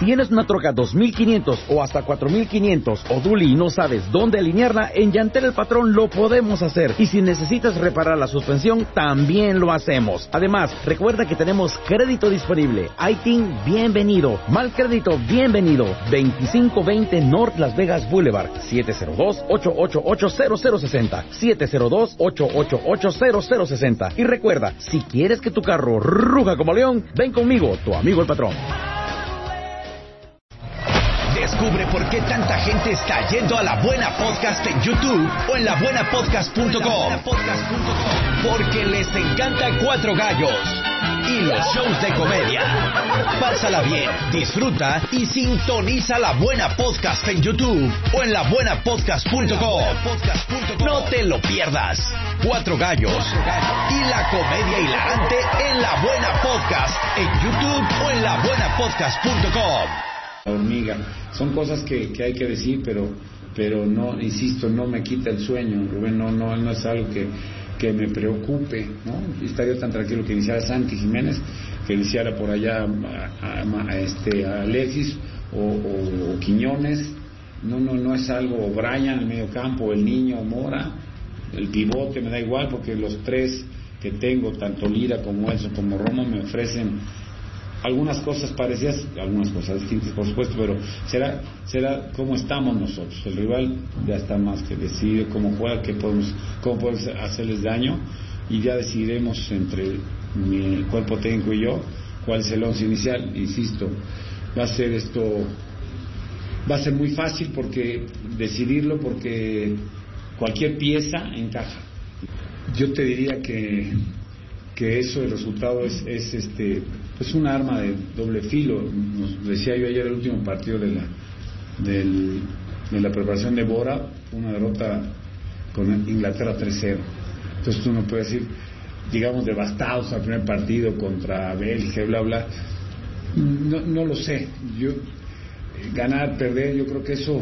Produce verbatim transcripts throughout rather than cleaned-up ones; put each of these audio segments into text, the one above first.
¿Tienes una troca dos mil quinientos o hasta cuatro mil quinientos o dually y no sabes dónde alinearla? En Llantera El Patrón lo podemos hacer. Y si necesitas reparar la suspensión, también lo hacemos. Además, recuerda que tenemos crédito disponible. I T I N, bienvenido. Mal crédito, bienvenido. veinticinco veinte North Las Vegas Boulevard. siete cero dos, ocho ocho ocho, cero cero seis cero. siete cero dos, ocho ocho ocho, cero cero seis cero. Y recuerda, si quieres que tu carro ruja como león, ven conmigo, tu amigo El Patrón. Descubre por qué tanta gente está yendo a La Buena Podcast en YouTube o en la buena podcast punto com. Porque les encanta Cuatro Gallos y los shows de comedia. Pásala bien, disfruta y sintoniza La Buena Podcast en YouTube o en la buena podcast punto com. No te lo pierdas. Cuatro Gallos y la comedia hilarante en La Buena Podcast en YouTube o en la buena podcast punto com. Hormiga, son cosas que, que hay que decir, pero pero no, insisto, no me quita el sueño, Rubén, no no, no es algo que, que me preocupe, ¿no? Estaría tan tranquilo que iniciara Santi Jiménez, que iniciara por allá a, a, a, este, a Alexis o, o, o Quiñones, no no no es algo, o Brian, el medio campo, el niño, Mora, el pivote, me da igual, porque los tres que tengo, tanto Lira como Elso como Romo, me ofrecen algunas cosas parecidas, algunas cosas distintas, por supuesto, pero será será cómo estamos nosotros. El rival ya está más que decidido cómo juega, qué podemos, cómo podemos hacerles daño, y ya decidiremos entre mi cuerpo técnico y yo cuál es el once inicial. Insisto, va a ser esto, va a ser muy fácil porque decidirlo, porque cualquier pieza encaja. Yo te diría que que eso, el resultado es, es este es un arma de doble filo. Nos decía yo ayer, el último partido de la del, de la preparación de Bora, una derrota con Inglaterra tres cero. Entonces tú no puedes decir, digamos, devastados al primer partido contra Bélgica, bla bla. No, no lo sé. Yo ganar, perder, yo creo que eso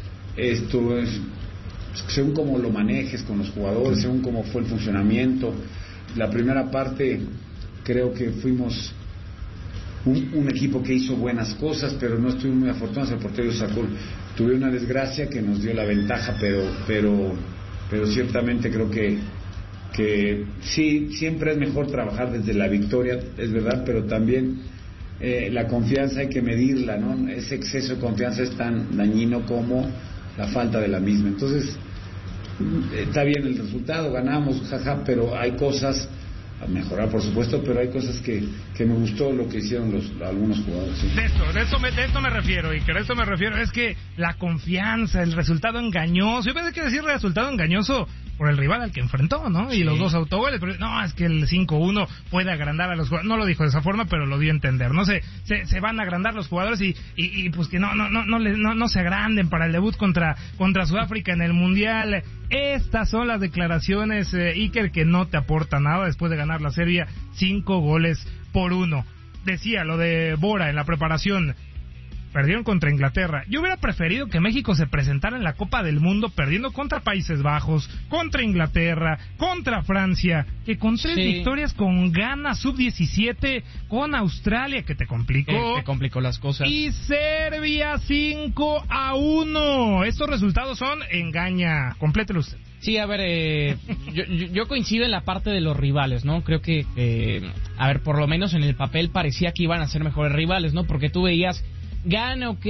esto es según cómo lo manejes con los jugadores, según cómo fue el funcionamiento. La primera parte creo que fuimos un, un equipo que hizo buenas cosas, pero no estuvimos muy afortunados. El portero sacó, tuve una desgracia que nos dio la ventaja, pero pero pero ciertamente creo que que sí, siempre es mejor trabajar desde la victoria, es verdad, pero también eh, la confianza hay que medirla, ¿no? Ese exceso de confianza es tan dañino como la falta de la misma. Entonces está bien el resultado, ganamos, jaja, pero hay cosas a mejorar, por supuesto, pero hay cosas que, que me gustó lo que hicieron los algunos jugadores. ¿Sí? De esto, de esto me, de esto me refiero, y que de esto me refiero es que la confianza, el resultado engañoso, yo pensé que decir resultado engañoso por el rival al que enfrentó, ¿no? Sí. Y los dos autogoles, pero no, es que el cinco uno puede agrandar a los jugadores, no lo dijo de esa forma, pero lo dio a entender, no sé, se, se van a agrandar los jugadores y, y, y pues que no, no, no, no, no, no se agranden para el debut contra, contra Sudáfrica en el Mundial. Estas son las declaraciones, eh, Iker, que no te aporta nada después de ganar la Serbia cinco goles por uno. Decía lo de Bora en la preparación. Perdieron contra Inglaterra. Yo hubiera preferido que México se presentara en la Copa del Mundo perdiendo contra Países Bajos, contra Inglaterra, contra Francia, que con tres sí. victorias con Ghana sub diecisiete, con Australia, que te complicó. Eh, te complicó las cosas. Y Serbia cinco a uno. Estos resultados son engaña. Complételo usted. Sí, a ver, eh, yo, yo coincido en la parte de los rivales, ¿no? Creo que, eh, a ver, por lo menos en el papel parecía que iban a ser mejores rivales, ¿no? Porque tú veías... Gana, ok,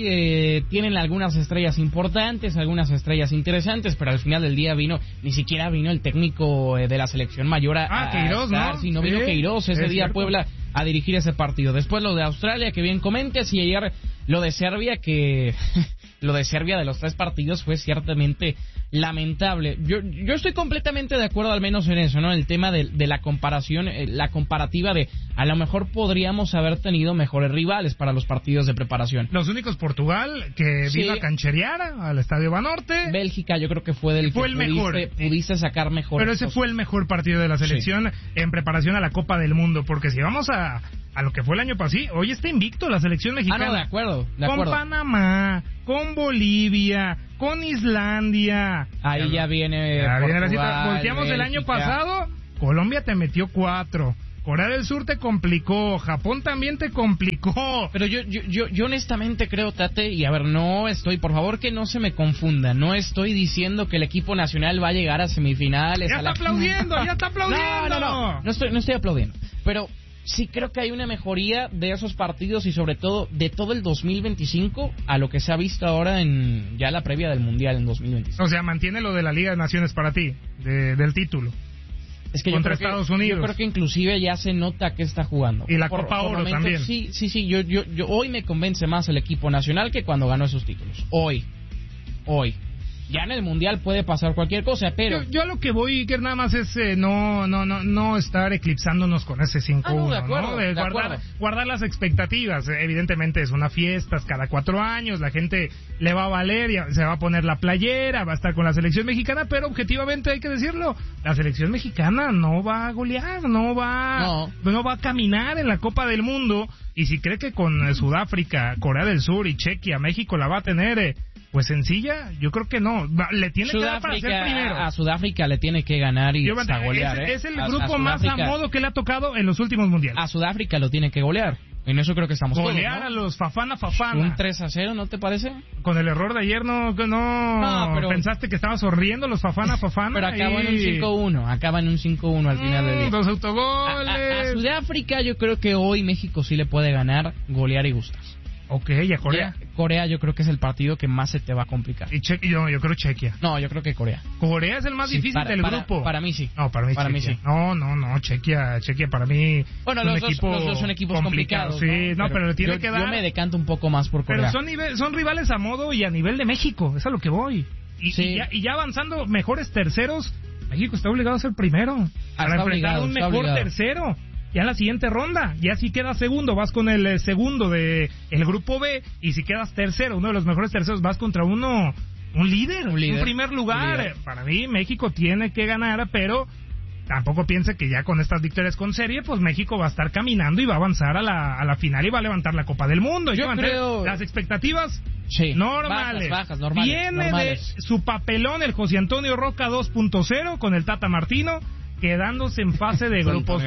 eh, tienen algunas estrellas importantes, algunas estrellas interesantes, pero al final del día vino, ni siquiera vino el técnico eh, de la selección mayor a, ah, a Queiroz, estar, ¿no? si no sí, vino Queiroz ese día cierto. Puebla a dirigir ese partido. Después lo de Australia, que bien comentes, y ayer lo de Serbia, que lo de Serbia de los tres partidos fue ciertamente lamentable. Yo yo estoy completamente de acuerdo al menos en eso, ¿no? El tema de, de la comparación, eh, la comparativa de a lo mejor podríamos haber tenido mejores rivales para los partidos de preparación. Los únicos Portugal que sí. vino a cancherear al Estadio Banorte. Bélgica yo creo que fue del fue que el pudiste, mejor. pudiste sacar mejor. Pero ese cosas. fue el mejor partido de la selección sí. en preparación a la Copa del Mundo, porque si vamos a a lo que fue el año pasado, hoy está invicto la selección mexicana. Ah, no, de acuerdo, de con acuerdo. Panamá, con Bolivia, con Islandia. Ahí ya, ya viene ya Portugal, viene la cita. Volteamos el año pasado, Colombia te metió cuatro. Corea del Sur te complicó, Japón también te complicó. Pero yo, yo, yo, yo honestamente creo, Tate, y a ver, no estoy, por favor que no se me confunda, no estoy diciendo que el equipo nacional va a llegar a semifinales. Ya a está la... aplaudiendo, ya está aplaudiendo. No, no, no, no estoy, no estoy aplaudiendo, pero sí creo que hay una mejoría de esos partidos y sobre todo de todo el dos mil veinticinco a lo que se ha visto ahora en ya la previa del Mundial en dos mil veinticinco. O sea, mantiene lo de la Liga de Naciones para ti, de, del título. Es que contra yo creo Estados que, Unidos. Yo creo que inclusive ya se nota que está jugando. Y la por, Copa por Oro momentos, también. Sí, sí, sí. Yo, yo, yo hoy me convence más el equipo nacional que cuando ganó esos títulos. Hoy. Hoy. Ya en el Mundial puede pasar cualquier cosa, pero... Yo, yo a lo que voy, que nada más es eh, no no no no estar eclipsándonos con ese cinco uno, ah, no, de acuerdo, ¿no? De de guardar, acuerdo. guardar las expectativas. Evidentemente es una fiesta, es cada cuatro años, la gente le va a valer, y se va a poner la playera, va a estar con la selección mexicana, pero objetivamente hay que decirlo, la selección mexicana no va a golear, no va, no. no va a caminar en la Copa del Mundo, y si cree que con eh, Sudáfrica, Corea del Sur y Chequia, México la va a tener... Eh, Pues sencilla, yo creo que no. Le tiene que dar para ser primero. A Sudáfrica le tiene que ganar y yo, hasta golear. Es, ¿eh? es el a, grupo a más a modo que le ha tocado en los últimos mundiales. A Sudáfrica lo tiene que golear. En eso creo que estamos golear todos, ¿no? a los Fafana Fafana. Un tres a cero, ¿no te parece? Con el error de ayer, no, no, no pero, pensaste que estaba sonriendo los Fafana Fafana. Pero acaba y... en un cinco uno, acaba en un cinco uno al final del día. Dos autogoles. A, a, a Sudáfrica yo creo que hoy México sí le puede ganar, golear y gustar. Ok, ¿y a Corea? Ya, Corea yo creo que es el partido que más se te va a complicar. Y che yo, yo creo Chequia. No, yo creo que Corea. Corea es el más sí, difícil para, del para, grupo. Para mí sí. No, para mí, para mí sí. No, no, no, Chequia, Chequia para mí bueno, es los, un dos, equipo los dos son equipos complicado. complicados. Sí, no, no, pero, pero le tiene yo, que dar... Yo me decanto un poco más por Corea. Pero son, nivel, son rivales a modo y a nivel de México, es a lo que voy. Y, sí. y, ya, y ya avanzando mejores terceros, México está obligado a ser primero. Ah, para enfrentar obligado, a un mejor obligado. tercero. Ya en la siguiente ronda, ya si quedas segundo, vas con el eh, segundo de el grupo B, y si quedas tercero, uno de los mejores terceros, vas contra uno, un líder, un, líder, un primer lugar. Un líder. Para mí, México tiene que ganar, pero tampoco piense que ya con estas victorias con serie, pues México va a estar caminando y va a avanzar a la, a la final y va a levantar la Copa del Mundo. Yo creo... Las expectativas sí, normales. Bajas, bajas, normales. Viene normales. de su papelón el José Antonio Roca dos punto cero con el Tata Martino, quedándose en fase de grupos.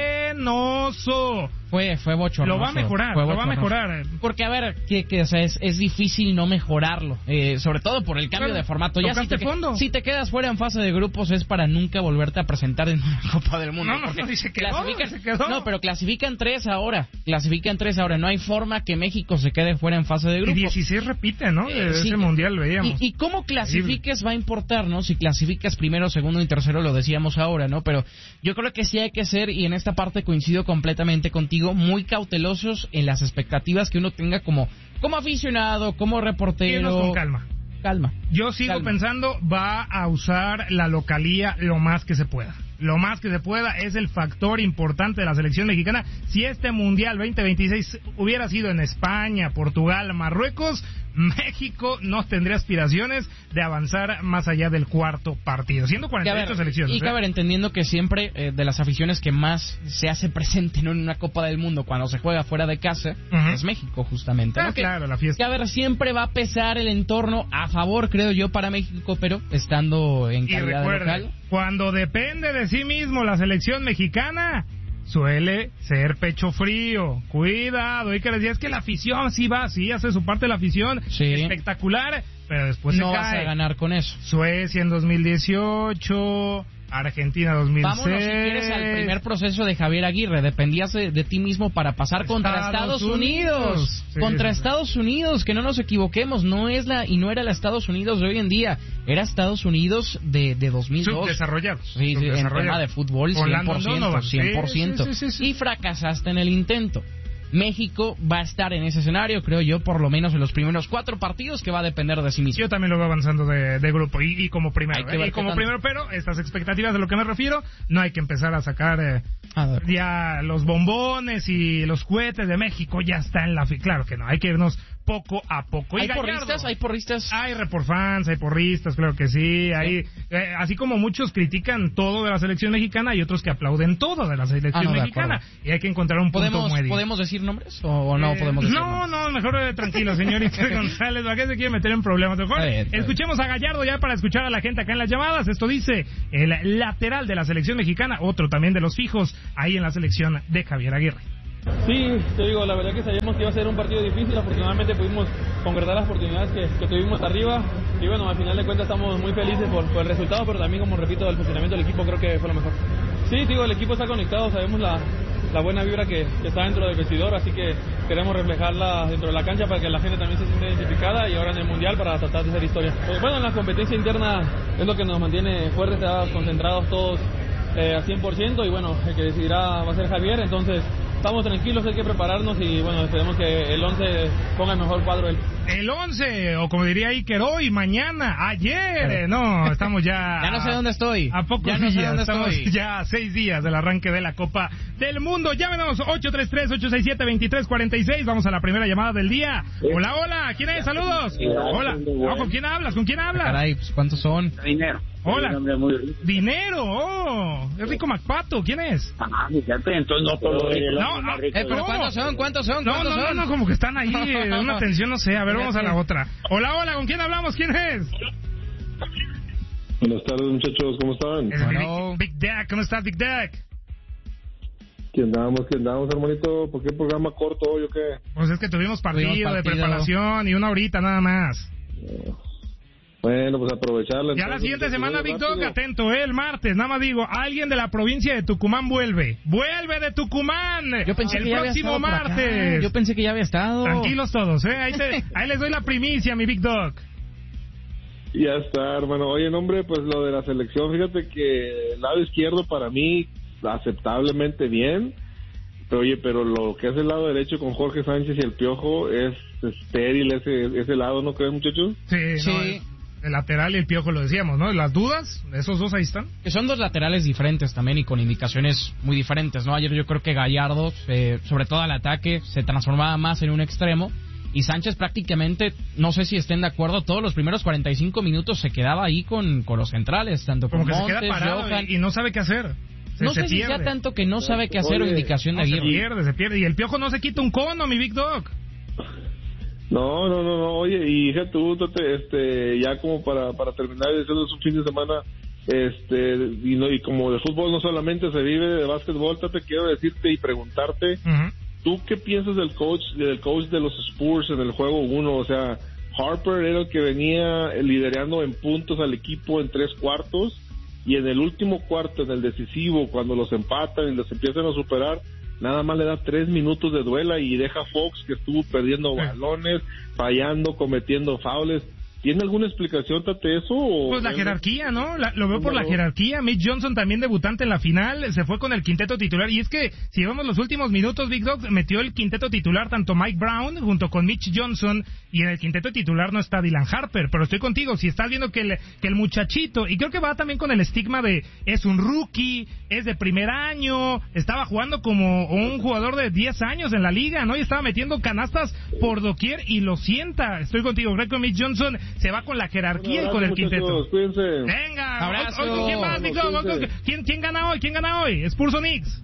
Penoso. Fue, fue bochornoso. Lo va a mejorar, fue lo va a mejorar. Porque, a ver, que, que o sea, es, es difícil no mejorarlo. Eh, sobre todo por el cambio Pero, de formato. Ya si te, fondo. si te quedas fuera en fase de grupos es para nunca volverte a presentar en una Copa del Mundo. No, no, no, se quedó, clasifican, se quedó. No, pero clasifican tres ahora. Clasifican tres ahora. No hay forma que México se quede fuera en fase de grupos. Y dieciséis repite, ¿no? De Eh, sí. ese mundial veíamos. Y, y cómo clasifiques va a importar, ¿no? Si clasificas primero, segundo y tercero, lo decíamos ahora, ¿no? Pero yo creo que sí hay que ser, y en esta parte coincido completamente contigo, muy cautelosos en las expectativas que uno tenga como, como aficionado, como reportero. Irnos con calma. Calma. Yo sigo calma. pensando, va a usar la localía lo más que se pueda. Lo más que se pueda es el factor importante de la selección mexicana. Si este Mundial veinte veintiséis hubiera sido en España, Portugal, Marruecos, México no tendría aspiraciones de avanzar más allá del cuarto partido, siendo cuarenta y ocho selecciones. Y cabe ¿eh? entendiendo que siempre eh, de las aficiones que más se hace presente, ¿no?, en una Copa del Mundo cuando se juega fuera de casa, uh-huh. es México justamente. Ah, ¿no? claro, que, la fiesta. Que a ver, siempre va a pesar el entorno a favor, creo yo, para México, pero estando en calidad y recuerde, de local. Cuando depende de sí mismo la selección mexicana, suele ser pecho frío. Cuidado, y que les diga, es que la afición sí va, sí hace su parte de la afición, sí. espectacular, pero después no se vas cae. a ganar con eso. Suecia en dos mil dieciocho, Argentina dos mil seis. Vámonos, si quieres, al primer proceso de Javier Aguirre. Dependías de, de ti mismo para pasar Estados contra Estados Unidos. Unidos. Sí, contra sí, Estados Unidos, que no nos equivoquemos. No es la y no era la Estados Unidos de hoy en día. Era Estados Unidos de, de dos mil dos. Subdesarrollados. Sí, sí, en tema de fútbol, cien por ciento. cien por ciento. Sí, sí, sí, sí. Y fracasaste en el intento. México va a estar en ese escenario, creo yo, por lo menos en los primeros cuatro partidos, que va a depender de sí mismo. Yo también lo veo avanzando de, de grupo y, y como primero. ¿eh? Y como primero, pero estas expectativas de lo que me refiero, no hay que empezar a sacar eh, a ya los bombones y los cohetes de México, ya está en la... Claro que no, hay que irnos poco a poco. Y ¿Hay Gallardo, porristas? ¿Hay porristas? Hay reporfans, hay porristas, claro que sí. sí. Hay, eh, así como muchos critican todo de la selección mexicana, hay otros que aplauden todo de la selección ah, no, mexicana. Y hay que encontrar un punto ¿Podemos, medio. ¿Podemos decir nombres o, o no eh, podemos decir No, nombres? no, mejor eh, tranquilo, señorita González, ¿para qué se quiere meter en problemas? Mejor bien, escuchemos bien. a Gallardo ya para escuchar a la gente acá en las llamadas. Esto dice el lateral de la selección mexicana, otro también de los fijos ahí en la selección de Javier Aguirre. Sí, te digo, la verdad que sabíamos que iba a ser un partido difícil, afortunadamente pudimos concretar las oportunidades que, que tuvimos arriba y bueno, al final de cuentas estamos muy felices por, por el resultado, pero también, como repito, el funcionamiento del equipo creo que fue lo mejor. Sí, te digo, el equipo está conectado, sabemos la, la buena vibra que, que está dentro del vestidor, así que queremos reflejarla dentro de la cancha para que la gente también se sienta identificada y ahora en el Mundial para tratar de hacer historia. Eh, bueno, la competencia interna es lo que nos mantiene fuertes, concentrados todos eh, al cien por ciento y bueno, el que decidirá va a ser Javier, entonces estamos tranquilos, hay que prepararnos y bueno, esperemos que el once ponga el mejor cuadro él. El once, o como diría Iker, hoy, mañana, ayer, eh, no, estamos ya... ya no sé dónde estoy. A pocos ya no días, sé dónde estamos estoy. ya a seis días del arranque de la Copa del Mundo. Llámenos ocho tres tres, ocho seis siete, dos tres cuatro seis, vamos a la primera llamada del día. Hola, hola, ¿quién es? Saludos. Hola, no, ¿con quién hablas? ¿Con quién hablas? Caray, pues ¿cuántos son? Dinero. Hola. Dinero, oh, es Rico Macpato, ¿quién es? Ah, fíjate, entonces no todo es No, ah, eh, pero ¿cuántos son? ¿Cuántos son? No, ¿Cuántos no, son? no, no, como que están ahí, en una tensión, no sé, a ver, vamos a la otra. Hola, hola, ¿con quién hablamos? ¿Quién es? Buenas tardes, muchachos, ¿cómo están? Es Big, Big Dak, ¿cómo estás, Big Dak? ¿Qué andamos, qué andamos, hermanito? ¿Por qué programa corto hoy o qué? Pues es que tuvimos partido, tuvimos partido. de preparación y una horita nada más. Bueno, pues aprovecharla. Ya la siguiente semana, Big Dog, atento, eh, el martes, nada más digo, alguien de la provincia de Tucumán vuelve. ¡Vuelve de Tucumán! Yo pensé el que ya próximo había estado martes. por acá. Yo pensé que ya había estado. Tranquilos todos, eh, ahí, te, ahí les doy la primicia, mi Big Dog. Ya está, hermano. Oye, hombre, pues lo de la selección, fíjate que el lado izquierdo para mí aceptablemente bien, pero oye, pero lo que es el lado derecho con Jorge Sánchez y el Piojo es estéril ese, ese lado, ¿no creen, muchachos? Sí, Sí. no, el, el lateral y el Piojo lo decíamos, ¿no? Las dudas, esos dos ahí están. Que son dos laterales diferentes también y con indicaciones muy diferentes, ¿no? Ayer yo creo que Gallardo, eh, sobre todo al ataque, se transformaba más en un extremo y Sánchez prácticamente, no sé si estén de acuerdo, todos los primeros cuarenta y cinco minutos se quedaba ahí con, con los centrales, tanto con Como que Montes, se queda parado Johan. y, y no sabe qué hacer. Se, No se sé si pierde. sea tanto que no sabe qué hacer o Oye, indicación de No, se Aguirre. pierde, se pierde. Y el Piojo no se quita un cono, mi Big Dog. No, no, no, no, oye, y fíjate tú, Tote, este, ya como para, para terminar, diciendo es un fin de semana, este, y, no, y como de fútbol no solamente se vive, de básquetbol, te quiero decirte y preguntarte, Uh-huh. ¿tú qué piensas del coach, del coach de los Spurs en el juego uno? O sea, Harper era el que venía liderando en puntos al equipo en tres cuartos, y en el último cuarto, en el decisivo, cuando los empatan y los empiezan a superar, nada más le da tres minutos de duela y deja a Fox, que estuvo perdiendo Sí. balones, fallando, cometiendo faules. ¿Tiene alguna explicación, Tate, eso? O Pues la jerarquía, ¿no? La, lo veo por la jerarquía. Mitch Johnson también debutante en la final, se fue con el quinteto titular. Y es que, si vemos los últimos minutos, Big Dog metió el quinteto titular tanto Mike Brown junto con Mitch Johnson, y en el quinteto titular no está Dylan Harper. Pero estoy contigo, si estás viendo que el, que el muchachito, y creo que va también con el estigma de es un rookie, es de primer año, estaba jugando como un jugador de diez años en la liga, ¿no? Y estaba metiendo canastas por doquier y lo sienta. Estoy contigo, creo que Mitch Johnson se va con la jerarquía y con el quinteto. Cuídense. Venga, Abrazo. hoy, hoy, ¿quién más, Big Dog? Cuídense. ¿Quién, ¿Quién gana hoy? ¿Quién gana hoy? ¿Spurs o Knicks?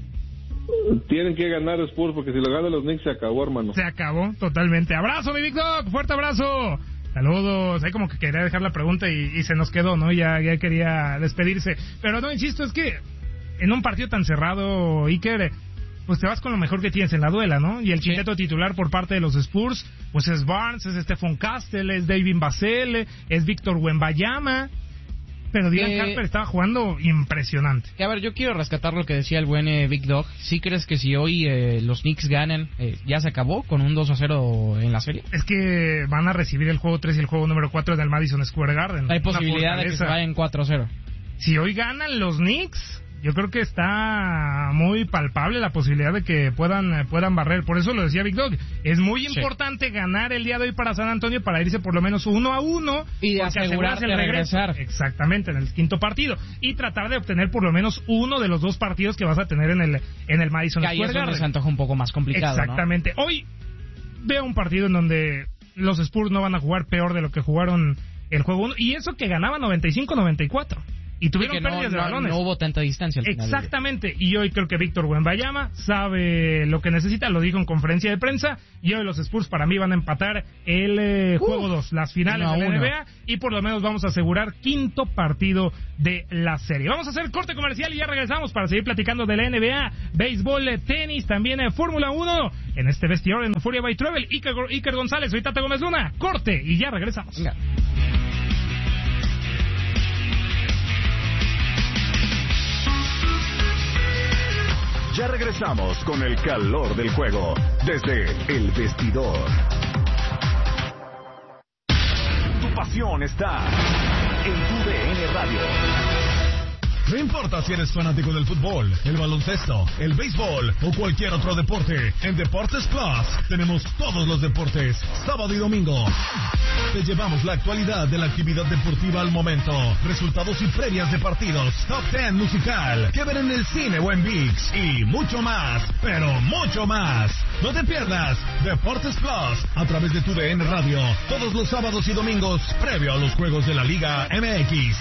Tienen que ganar Spurs, porque si lo ganan los Knicks se acabó, hermano. Se acabó, totalmente. Abrazo, mi Big Dog, fuerte abrazo. Saludos. Ahí como que quería dejar la pregunta y, y se nos quedó, ¿no? Ya, ya quería despedirse. Pero no, insisto, es que en un partido tan cerrado, Iker, pues te vas con lo mejor que tienes en la duela, ¿no? Y el Sí. quinteto titular por parte de los Spurs, pues es Barnes, es Stephon Castle, es David Basile, es Víctor Wembanyama. Pero Dylan Eh, Harper estaba jugando impresionante. Que, a ver, yo quiero rescatar lo que decía el buen eh, Big Dog. ¿Sí crees que si hoy eh, los Knicks ganan, eh, ya se acabó con un dos a cero en la serie? Es que van a recibir el juego tres y el juego número cuatro en el Madison Square Garden. Hay Una posibilidad de que se fortaleza. vayan cuatro a cero. Si hoy ganan los Knicks, yo creo que está muy palpable la posibilidad de que puedan eh, puedan barrer. Por eso lo decía Big Dog. Es muy Sí. importante ganar el día de hoy para San Antonio para irse por lo menos uno a uno. Y porque asegurarte aseguras el regreso. regresar. Exactamente, en el quinto partido. Y tratar de obtener por lo menos uno de los dos partidos que vas a tener en el, en el Madison Que ahí Square es donde Garden. se antoja un poco más complicado, Exactamente. Hoy veo un partido en donde los Spurs no van a jugar peor de lo que jugaron el juego uno, y eso que ganaba noventa y cinco noventa y cuatro. Y tuvieron que pérdidas no, de no, balones. No hubo tanta distancia al final. Exactamente. Y hoy creo que Víctor Wembanyama sabe lo que necesita, lo dijo en conferencia de prensa. Y hoy los Spurs para mí van a empatar el eh, uh, juego dos, las finales de la N B A. Y por lo menos vamos a asegurar quinto partido de la serie. Vamos a hacer corte comercial y ya regresamos para seguir platicando de la N B A, béisbol, tenis, también eh, Fórmula uno. En este vestidor en Euphoria by Travel, Iker, Iker González, soy Tata Gómez Luna. Corte y ya regresamos. Venga. Ya regresamos con el calor del juego desde el vestidor. Tu pasión está en tu D N Radio. No importa si eres fanático del fútbol, el baloncesto, el béisbol o cualquier otro deporte, en Deportes Plus tenemos todos los deportes, sábado y domingo. Te llevamos la actualidad de la actividad deportiva al momento, resultados y previas de partidos, top diez musical, que ver en el cine o en ViX y mucho más, pero mucho más. No te pierdas Deportes Plus a través de tu D N Radio, todos los sábados y domingos, previo a los juegos de la Liga M X.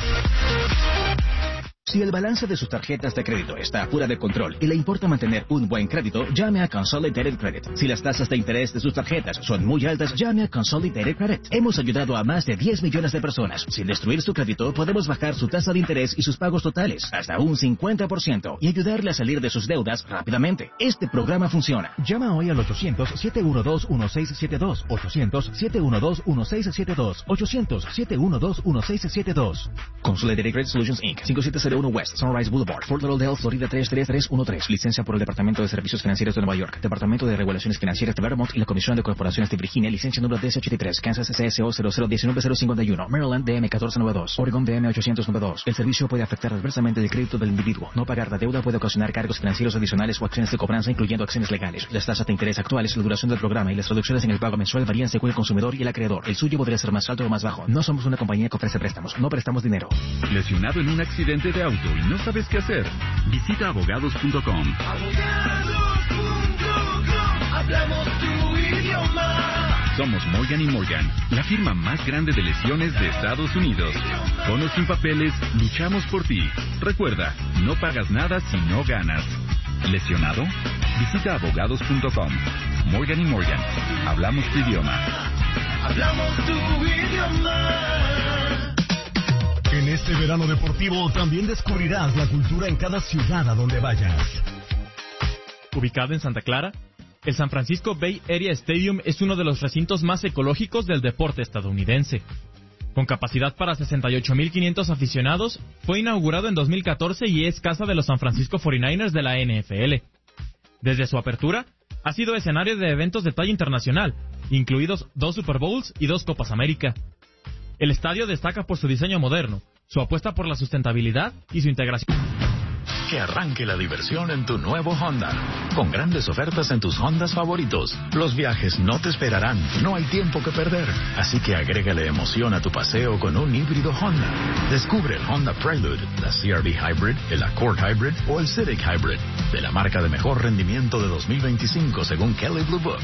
Si el balance de sus tarjetas de crédito está fuera de control y le importa mantener un buen crédito, llame a Consolidated Credit. Si las tasas de interés de sus tarjetas son muy altas, llame a Consolidated Credit. Hemos ayudado a más de diez millones de personas. Sin destruir su crédito, podemos bajar su tasa de interés y sus pagos totales hasta un cincuenta por ciento y ayudarle a salir de sus deudas rápidamente. Este programa funciona. Llama hoy al ochocientos, siete uno dos, uno seis siete dos, ochocientos, siete uno dos, uno seis siete dos, ochocientos, siete uno dos, uno seis siete dos. Consolidated Credit Solutions Incorporated. cinco siete cero uno West Sunrise Boulevard, Fort Lauderdale, Florida tres tres tres uno tres. Licencia por el Departamento de Servicios Financieros de Nueva York, Departamento de Regulaciones Financieras de Vermont y la Comisión de Corporaciones de Virginia. Licencia número D S ochenta y tres. Kansas C S O cero cero uno nueve cero cinco uno. Maryland D M catorce noventa y dos. Oregon D M ochocientos noventa y dos. El servicio puede afectar adversamente el crédito del individuo. No pagar la deuda puede ocasionar cargos financieros adicionales o acciones de cobranza, incluyendo acciones legales. Las tasas de interés actuales, la duración del programa y las reducciones en el pago mensual varían según el consumidor y el acreedor. El suyo podría ser más alto o más bajo. No somos una compañía que ofrece préstamos. No prestamos dinero. ¿Lesionado en un accidente de auto y no sabes qué hacer? Visita abogados punto com. Abogados punto com. Hablamos tu idioma. Somos Morgan y Morgan, la firma más grande de lesiones de Estados Unidos. Con o sin papeles, luchamos por ti. Recuerda, no pagas nada si no ganas. ¿Lesionado? Visita abogados punto com. Morgan y Morgan, hablamos tu idioma. Hablamos tu idioma. En este verano deportivo también descubrirás la cultura en cada ciudad a donde vayas. Ubicado en Santa Clara, el San Francisco Bay Area Stadium es uno de los recintos más ecológicos del deporte estadounidense. Con capacidad para sesenta y ocho mil quinientos aficionados, fue inaugurado en dos mil catorce y es casa de los San Francisco cuarenta y nueve ers de la N F L. Desde su apertura, ha sido escenario de eventos de talla internacional, incluidos dos Super Bowls y dos Copas América. El estadio destaca por su diseño moderno, su apuesta por la sustentabilidad y su integración. Que arranque la diversión en tu nuevo Honda, con grandes ofertas en tus Hondas favoritos. Los viajes no te esperarán, no hay tiempo que perder, así que agrégale emoción a tu paseo con un híbrido Honda. Descubre el Honda Prelude, la C R V Hybrid, el Accord Hybrid o el Civic Hybrid, de la marca de mejor rendimiento de dos mil veinticinco según Kelley Blue Book.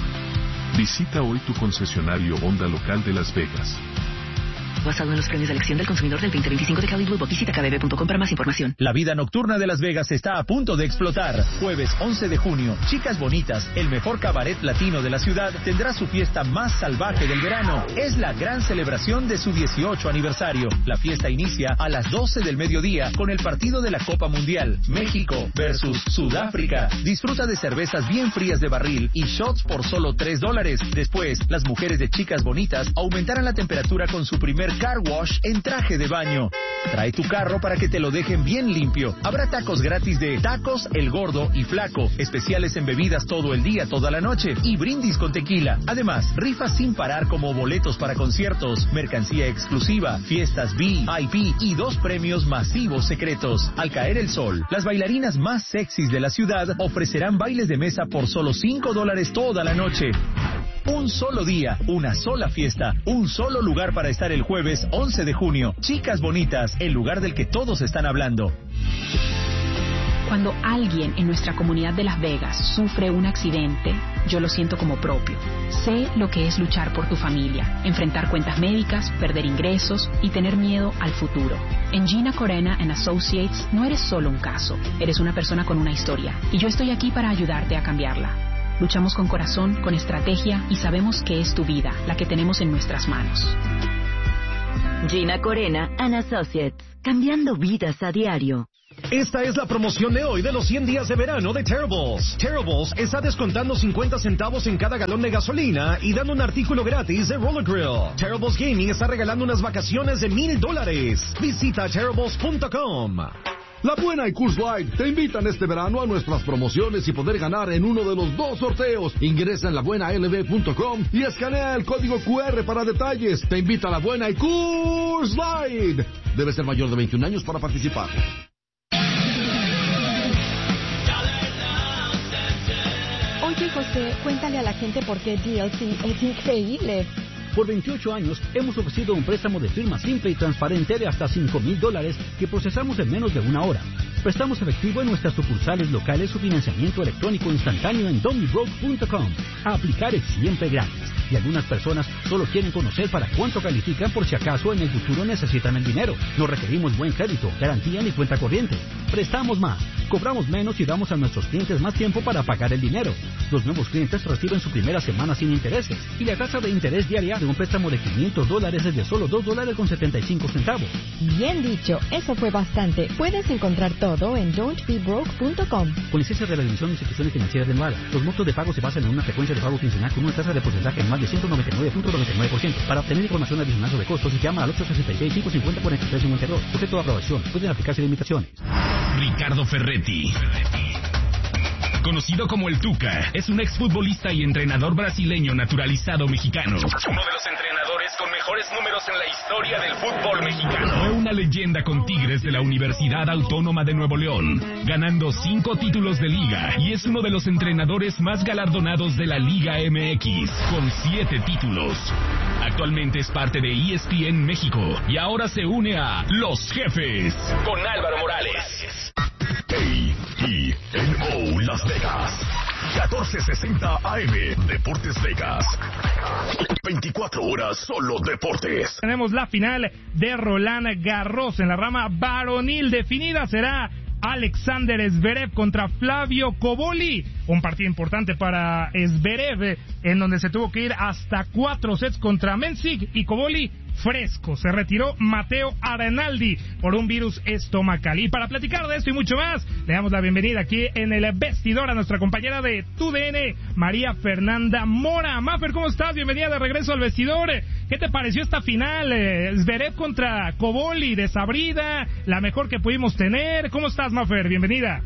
Visita hoy tu concesionario Honda local de Las Vegas. Basado en los premios de elección del consumidor del veinte veinticinco de Kelley Blue Book. Visita K B B punto com para más información. La vida nocturna de Las Vegas está a punto de explotar. Jueves once de junio, Chicas Bonitas, el mejor cabaret latino de la ciudad, tendrá su fiesta más salvaje del verano. Es la gran celebración de su dieciocho aniversario. La fiesta inicia a las doce del mediodía con el partido de la Copa Mundial, México versus Sudáfrica. Disfruta de cervezas bien frías de barril y shots por solo tres dólares. Después, las mujeres de Chicas Bonitas aumentarán la temperatura con su primer car wash en traje de baño. Trae tu carro para que te lo dejen bien limpio. Habrá tacos gratis de Tacos El Gordo y Flaco, especiales en bebidas todo el día, toda la noche y brindis con tequila. Además, rifas sin parar como boletos para conciertos, mercancía exclusiva, fiestas V I P y dos premios masivos secretos. Al caer el sol, las bailarinas más sexys de la ciudad ofrecerán bailes de mesa por solo cinco dólares toda la noche. Un solo día, una sola fiesta, un solo lugar para estar el jueves once de junio. Chicas Bonitas, el lugar del que todos están hablando. Cuando alguien en nuestra comunidad de Las Vegas sufre un accidente, yo lo siento como propio. Sé lo que es luchar por tu familia, enfrentar cuentas médicas, perder ingresos y tener miedo al futuro. En Gina Corena and Associates no eres solo un caso, eres una persona con una historia, y yo estoy aquí para ayudarte a cambiarla. Luchamos con corazón, con estrategia y sabemos que es tu vida la que tenemos en nuestras manos. Gina Corena and Associates, cambiando vidas a diario. Esta es la promoción de hoy de los cien días de verano de Terribles. Terribles está descontando cincuenta centavos en cada galón de gasolina y dando un artículo gratis de Roller Grill. Terribles Gaming está regalando unas vacaciones de mil dólares. Visita terribles punto com. La Buena y Coors Light te invitan este verano a nuestras promociones y poder ganar en uno de los dos sorteos. Ingresa en la buena l b punto com y escanea el código cu erre para detalles. Te invita La Buena y Coors Light. Debe ser mayor de veintiún años para participar. Oye, José, cuéntale a la gente por qué D L C es increíble. Por veintiocho años hemos ofrecido un préstamo de firma simple y transparente de hasta cinco mil dólares que procesamos en menos de una hora. Prestamos efectivo en nuestras sucursales locales o financiamiento electrónico instantáneo en domibroke punto com. A aplicar es siempre gratis. Y algunas personas solo quieren conocer para cuánto califican por si acaso en el futuro necesitan el dinero. No requerimos buen crédito, garantía ni cuenta corriente. Prestamos más, cobramos menos y damos a nuestros clientes más tiempo para pagar el dinero. Los nuevos clientes reciben su primera semana sin intereses. Y la tasa de interés diaria de un préstamo de quinientos dólares es de solo dos dólares con setenta y cinco centavos. Bien dicho, eso fue bastante. Puedes encontrar todo en don't be broke punto com. Con licencia de la División de Instituciones Financieras de Nevada, los montos de pago se basan en una frecuencia de pago quincenal con una tasa de porcentaje en más de ciento noventa y nueve punto noventa y nueve por ciento. Para obtener información adicional sobre costos, llama al ocho sesenta y seis, cinco cincuenta, cuarenta y tres cincuenta y dos. Sujeto a aprobación. Pueden aplicarse limitaciones. Ricardo Ferretti, conocido como el Tuca, es un exfutbolista y entrenador brasileño naturalizado mexicano. Uno de los entrenadores con mejores números en la historia del fútbol mexicano. Fue una leyenda con Tigres de la Universidad Autónoma de Nuevo León, ganando cinco títulos de liga, y es uno de los entrenadores más galardonados de la Liga M X, con siete títulos. Actualmente es parte de E S P N México y ahora se une a Los Jefes con Álvaro Morales. A E N O Las Vegas, catorce sesenta A M, Deportes Vegas. veinticuatro horas solo deportes. Tenemos la final de Roland Garros en la rama varonil. Definida será Alexander Zverev contra Flavio Cobolli, un partido importante para Zverev, en donde se tuvo que ir hasta cuatro sets contra Mensik, y Cobolli fresco, se retiró Mateo Arnaldi por un virus estomacal. Y para platicar de esto y mucho más, le damos la bienvenida aquí en el vestidor a nuestra compañera de T U D N, María Fernanda Mora. Mafer, ¿cómo estás? Bienvenida de regreso al vestidor. ¿Qué te pareció esta final? Eh, Zverev contra Cobolli, desabrida, la mejor que pudimos tener. ¿Cómo estás, Mafer? Bienvenida.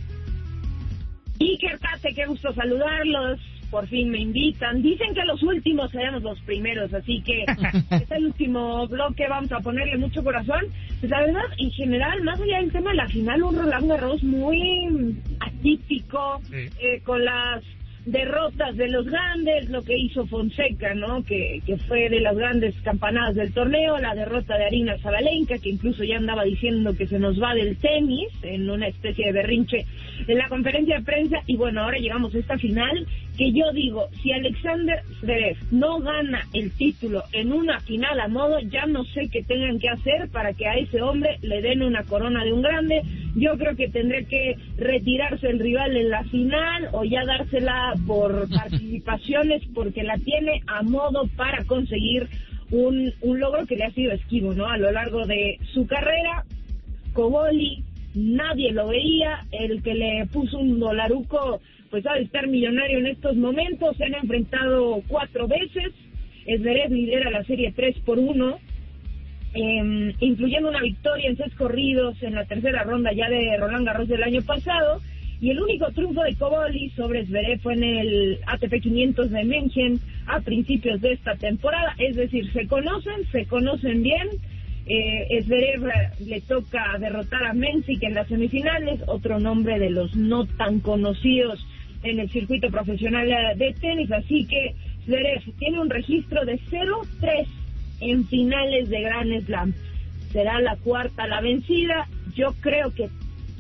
Iker Tate, qué gusto saludarlos. Por fin me invitan. Dicen que los últimos seremos los primeros, así que es el último bloque, vamos a ponerle mucho corazón. Pues la verdad, en general, más allá del tema de la final, un Roland Garros muy atípico, sí. eh, con las derrotas de los grandes, lo que hizo Fonseca, ¿no? Que, que fue de las grandes campanadas del torneo, la derrota de Arina Sabalenka, que incluso ya andaba diciendo que se nos va del tenis, en una especie de berrinche en la conferencia de prensa, y bueno, ahora llegamos a esta final, que yo digo, si Alexander Zverev no gana el título en una final a modo, ya no sé qué tengan que hacer para que a ese hombre le den una corona de un grande. Yo creo que tendré que retirarse el rival en la final, o ya dársela por participaciones, porque la tiene a modo para conseguir un, un logro que le ha sido esquivo, ¿no? A lo largo de su carrera, Cobolli, nadie lo veía, el que le puso un dolaruco, pues ha de estar millonario en estos momentos. Se han enfrentado cuatro veces, Zverev lidera la serie tres por uno, eh, incluyendo una victoria en seis corridos en la tercera ronda ya de Roland Garros del año pasado, y el único triunfo de Cobolli sobre Zverev fue en el A T P quinientos de München a principios de esta temporada. Es decir, se conocen, se conocen bien. Eh, Zverev le toca derrotar a Mensik en las semifinales, otro nombre de los no tan conocidos en el circuito profesional de tenis, así que Zverev tiene un registro de cero tres en finales de Grand Slam. Será la cuarta la vencida. Yo creo que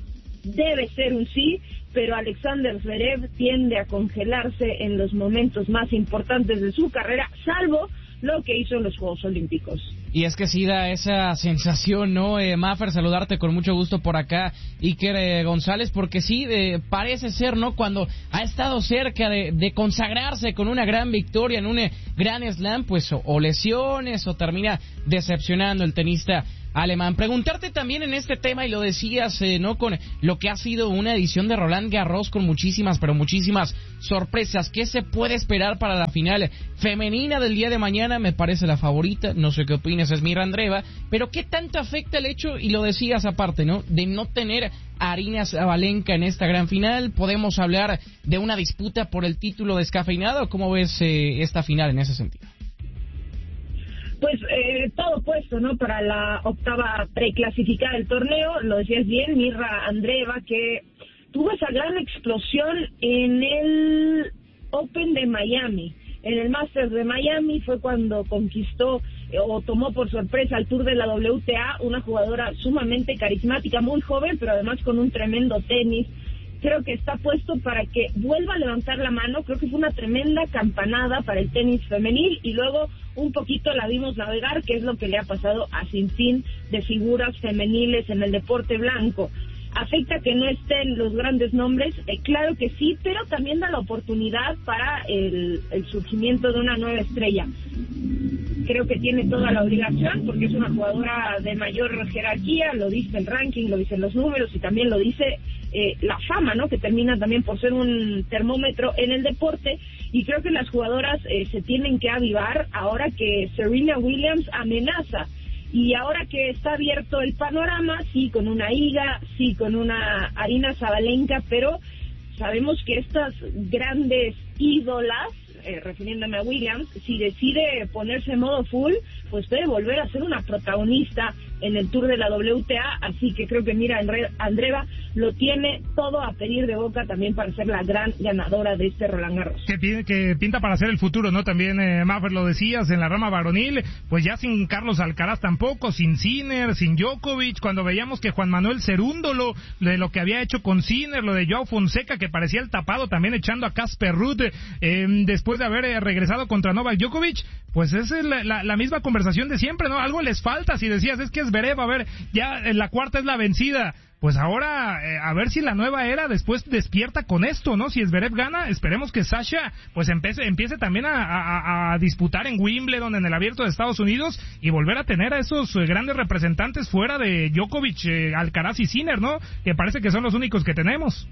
debe ser un sí, pero Alexander Zverev tiende a congelarse en los momentos más importantes de su carrera, salvo lo que hizo en los Juegos Olímpicos. Y es que sí da esa sensación, ¿no? Eh, Maffer, saludarte con mucho gusto por acá, Iker eh, González, porque sí, eh, parece ser, ¿no? Cuando ha estado cerca de, de consagrarse con una gran victoria en un eh, gran slam, pues o, o lesiones o termina decepcionando el tenista alemán. Preguntarte también en este tema, y lo decías, eh, ¿no? Con lo que ha sido una edición de Roland Garros con muchísimas, pero muchísimas sorpresas. ¿Qué se puede esperar para la final femenina del día de mañana? Me parece la favorita, no sé qué opinas, es Mirra Andreeva, pero ¿qué tanto afecta el hecho, y lo decías aparte, ¿no? De no tener a Aryna Sabalenka en esta gran final? ¿Podemos hablar de una disputa por el título descafeinado? ¿Cómo ves eh, esta final en ese sentido? Pues eh, todo puesto, ¿no? Para la octava preclasificada del torneo, lo decías bien, Mirra Andreeva, que tuvo esa gran explosión en el Open de Miami. En el Masters de Miami fue cuando conquistó eh, o tomó por sorpresa el Tour de la W T A, una jugadora sumamente carismática, muy joven, pero además con un tremendo tenis. Creo que está puesto para que vuelva a levantar la mano. Creo que fue una tremenda campanada para el tenis femenil, y luego un poquito la vimos navegar, que es lo que le ha pasado a sinfín de figuras femeniles en el deporte blanco. ¿Afecta que no estén los grandes nombres? Eh, claro que sí, pero también da la oportunidad para el, el surgimiento de una nueva estrella. Creo que tiene toda la obligación, porque es una jugadora de mayor jerarquía, lo dice el ranking, lo dicen los números, y también lo dice eh, la fama, ¿no? Que termina también por ser un termómetro en el deporte. Y creo que las jugadoras eh, se tienen que avivar ahora que Serena Williams amenaza. Y ahora que está abierto el panorama, sí con una Iga, sí con una Aryna Sabalenka, pero sabemos que estas grandes ídolas, eh, refiriéndome a Williams, si decide ponerse en modo full, pues puede volver a ser una protagonista en el Tour de la W T A, así que creo que mira, Andreeva lo tiene todo a pedir de boca también para ser la gran ganadora de este Roland Garros. Que, que pinta para ser el futuro, ¿no? También, eh, Maffer, lo decías, en la rama varonil, pues ya sin Carlos Alcaraz tampoco, sin Sinner, sin Djokovic, cuando veíamos que Juan Manuel Cerúndolo, de lo que había hecho con Sinner, lo de Joao Fonseca, que parecía el tapado, también echando a Casper Ruud, eh, después de haber eh, regresado contra Novak Djokovic, pues es la, la, la misma conversación de siempre, ¿no? Algo les falta, si decías, es que es Zverev, a ver, ya en la cuarta es la vencida. Pues ahora, eh, a ver si la nueva era después despierta con esto, ¿no? Si Zverev gana, esperemos que Sasha pues empiece, empiece también a, a, a disputar en Wimbledon, en el Abierto de Estados Unidos, y volver a tener a esos eh, grandes representantes fuera de Djokovic, eh, Alcaraz y Sinner, ¿no? Que parece que son los únicos que tenemos.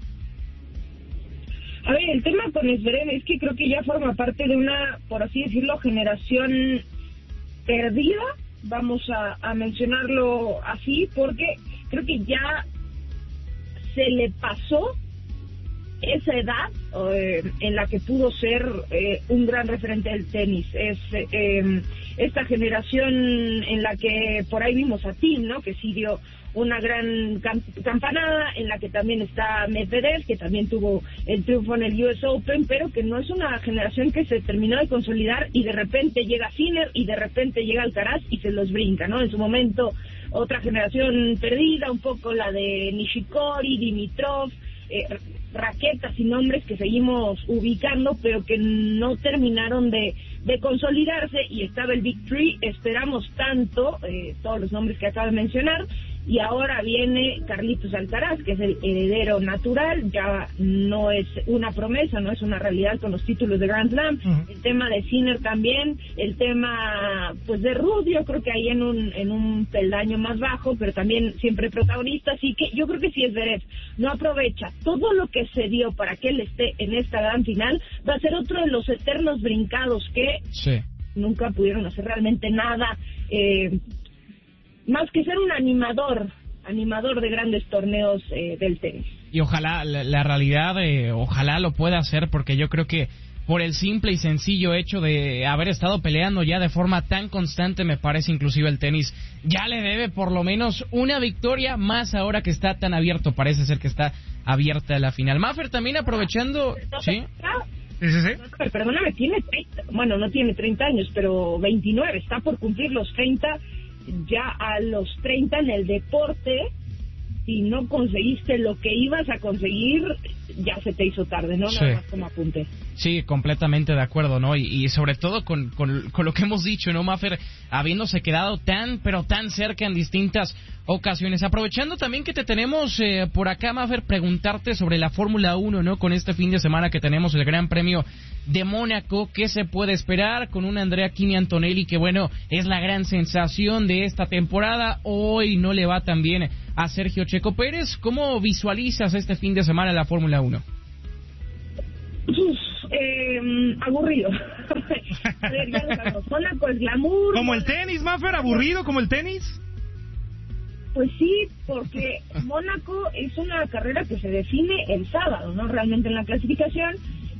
A ver, el tema con Zverev es que creo que ya forma parte de una, por así decirlo, generación perdida, vamos a, a mencionarlo así, porque creo que ya se le pasó esa edad eh, en la que pudo ser eh, un gran referente del tenis. Es eh, esta generación en la que por ahí vimos a Tim, ¿no? Que sí dio una gran camp- campanada, en la que también está Medvedev, que también tuvo el triunfo en el U S Open, pero que no es una generación que se terminó de consolidar, y de repente llega Sinner y de repente llega Alcaraz y se los brinca, ¿no? En su momento otra generación perdida, un poco la de Nishikori, Dimitrov, eh, raquetas y nombres que seguimos ubicando, pero que no terminaron de, de consolidarse, y estaba el Big Three. Esperamos tanto, eh, todos los nombres que acabo de mencionar, y ahora viene Carlitos Alcaraz, que es el heredero natural, ya no es una promesa, no es una realidad con los títulos de Grand Slam. Uh-huh. El tema de Sinner también, el tema pues de Ruud, yo creo que ahí en un en un peldaño más bajo, pero también siempre protagonista, así que yo creo que si Zverev no aprovecha todo lo que se dio para que él esté en esta gran final, va a ser otro de los eternos brincados que sí. nunca pudieron hacer realmente nada, eh, más que ser un animador, animador de grandes torneos eh, del tenis. Y ojalá, la, la realidad, eh, ojalá lo pueda hacer, porque yo creo que por el simple y sencillo hecho de haber estado peleando ya de forma tan constante, me parece inclusive el tenis ya le debe por lo menos una victoria más ahora que está tan abierto, parece ser que está abierta la final. Maffer, también aprovechando... ¿sí? Sí, sí, sí. Perdóname, tiene treinta, bueno, no tiene treinta años, pero veintinueve, está por cumplir los treinta. Ya a los treinta en el deporte si no conseguiste lo que ibas a conseguir, ya se te hizo tarde, ¿no? Nada Sí. más como apunte. Sí, completamente de acuerdo, ¿no? Y, y sobre todo con, con, con lo que hemos dicho, ¿no, Mafer? Habiéndose quedado tan, pero tan cerca en distintas ocasiones. Aprovechando también que te tenemos eh, por acá, Mafer, preguntarte sobre la Fórmula uno, ¿no? Con este fin de semana que tenemos el Gran Premio de Mónaco, ¿qué se puede esperar con una Andrea Kimi Antonelli que, bueno, es la gran sensación de esta temporada? Hoy no le va tan bien a Sergio Checo Pérez. ¿Cómo visualizas este fin de semana en la Fórmula uno? Uf, eh, aburrido. A ver, ya lo sabemos. Mónaco es glamour. Como el tenis, Mafer, aburrido como el tenis. Pues sí, porque Mónaco es una carrera que se define el sábado, ¿no? Realmente en la clasificación,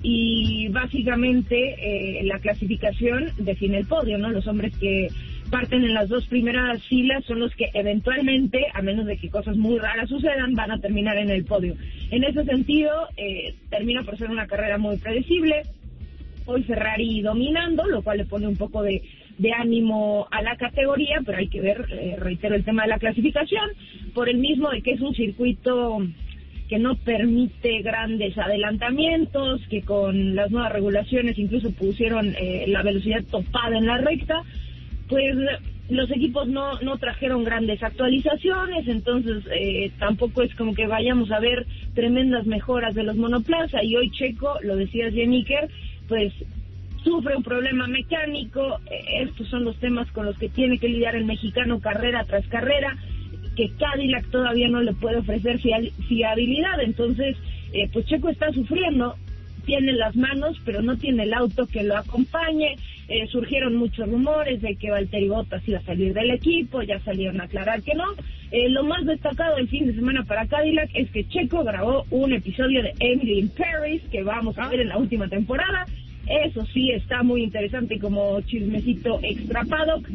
y básicamente eh, la clasificación define el podio, ¿no? Los hombres que parten en las dos primeras filas son los que eventualmente, a menos de que cosas muy raras sucedan, van a terminar en el podio. En ese sentido, eh, termina por ser una carrera muy predecible. Hoy Ferrari dominando, lo cual le pone un poco de, de ánimo a la categoría, pero hay que ver, eh, reitero, el tema de la clasificación, por el mismo de que es un circuito que no permite grandes adelantamientos, que con las nuevas regulaciones incluso pusieron eh, la velocidad topada en la recta, pues los equipos no, no trajeron grandes actualizaciones, entonces eh, tampoco es como que vayamos a ver tremendas mejoras de los monoplaza, y hoy Checo, lo decías bien, Iker, pues sufre un problema mecánico. Eh, estos son los temas con los que tiene que lidiar el mexicano carrera tras carrera, que Cadillac todavía no le puede ofrecer fial, fiabilidad, entonces eh, pues Checo está sufriendo, tiene las manos, pero no tiene el auto que lo acompañe. Eh, surgieron muchos rumores de que Valtteri Bottas iba a salir del equipo, ya salieron a aclarar que no. Eh, lo más destacado del fin de semana para Cadillac es que Checo grabó un episodio de Emily in Paris, que vamos a ver en la última temporada. Eso sí está muy interesante como chismecito extra paddock.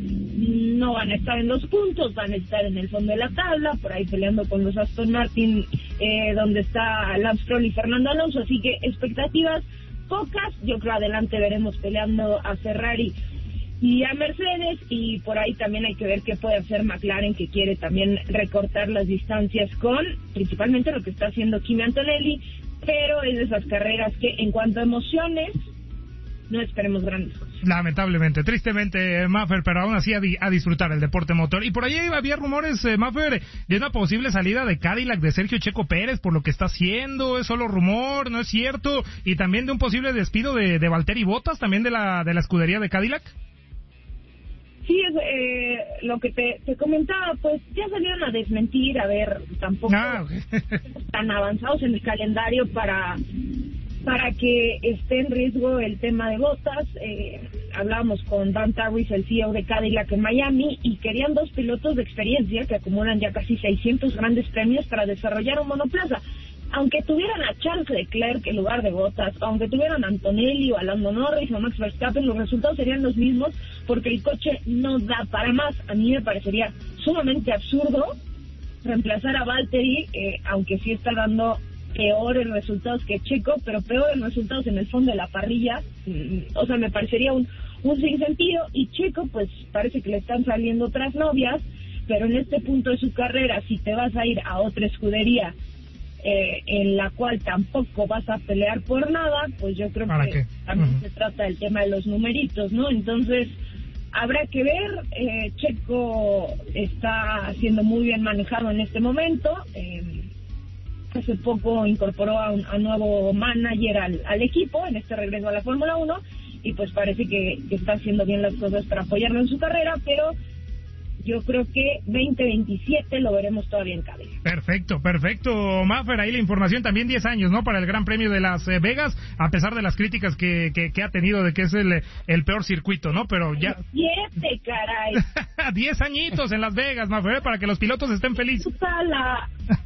No van a estar en los puntos, van a estar en el fondo de la tabla, por ahí peleando con los Aston Martin, eh, donde está Lance Stroll y Fernando Alonso, así que expectativas pocas. Yo creo adelante veremos peleando a Ferrari y a Mercedes, y por ahí también hay que ver qué puede hacer McLaren, que quiere también recortar las distancias con principalmente lo que está haciendo Kimi Antonelli, pero es de esas carreras que en cuanto a emociones no esperemos grandes cosas. Lamentablemente, tristemente, Maffer, pero aún así a, di- a disfrutar el deporte motor. Y por ahí había rumores, eh, Maffer, de una posible salida de Cadillac de Sergio Checo Pérez por lo que está haciendo. Es solo rumor, no es cierto. Y también de un posible despido de, de Valtteri Bottas, también de la, de la escudería de Cadillac. Sí, es eh, lo que te, te comentaba, pues ya salieron a desmentir, a ver, tampoco Ah, okay. tan avanzados en el calendario para para que esté en riesgo el tema de Bottas. Eh, hablábamos con Dan Tarris, el C E O de Cadillac en Miami, y querían dos pilotos de experiencia que acumulan ya casi seiscientos grandes premios para desarrollar un monoplaza. Aunque tuvieran a Charles Leclerc en lugar de Bottas, aunque tuvieran a Antonelli o a Lando Norris o a Max Verstappen, los resultados serían los mismos porque el coche no da para más. A mí me parecería sumamente absurdo reemplazar a Valtteri, eh, aunque sí está dando peores resultados que Checo, pero peores resultados en el fondo de la parrilla. Mm, o sea, me parecería un, un sinsentido, y Checo pues parece que le están saliendo otras novias, pero en este punto de su carrera, si te vas a ir a otra escudería eh, en la cual tampoco vas a pelear por nada, pues yo creo que qué? también Uh-huh. se trata del tema de los numeritos, ¿no? Entonces habrá que ver. eh, Checo está siendo muy bien manejado en este momento. eh, Hace poco incorporó a un a nuevo manager al, al equipo en este regreso a la Fórmula uno, y pues parece que, que está haciendo bien las cosas para apoyarlo en su carrera, pero yo creo que veinte veintisiete lo veremos todavía en Cadillac. Perfecto, perfecto, Maffer, ahí la información. También diez años, ¿no?, para el Gran Premio de Las eh, Vegas, a pesar de las críticas que, que, que ha tenido de que es el, el peor circuito, ¿no? Pero ya... ¡Siete, caray! diez añitos en Las Vegas, Maffer, para que los pilotos estén felices. La,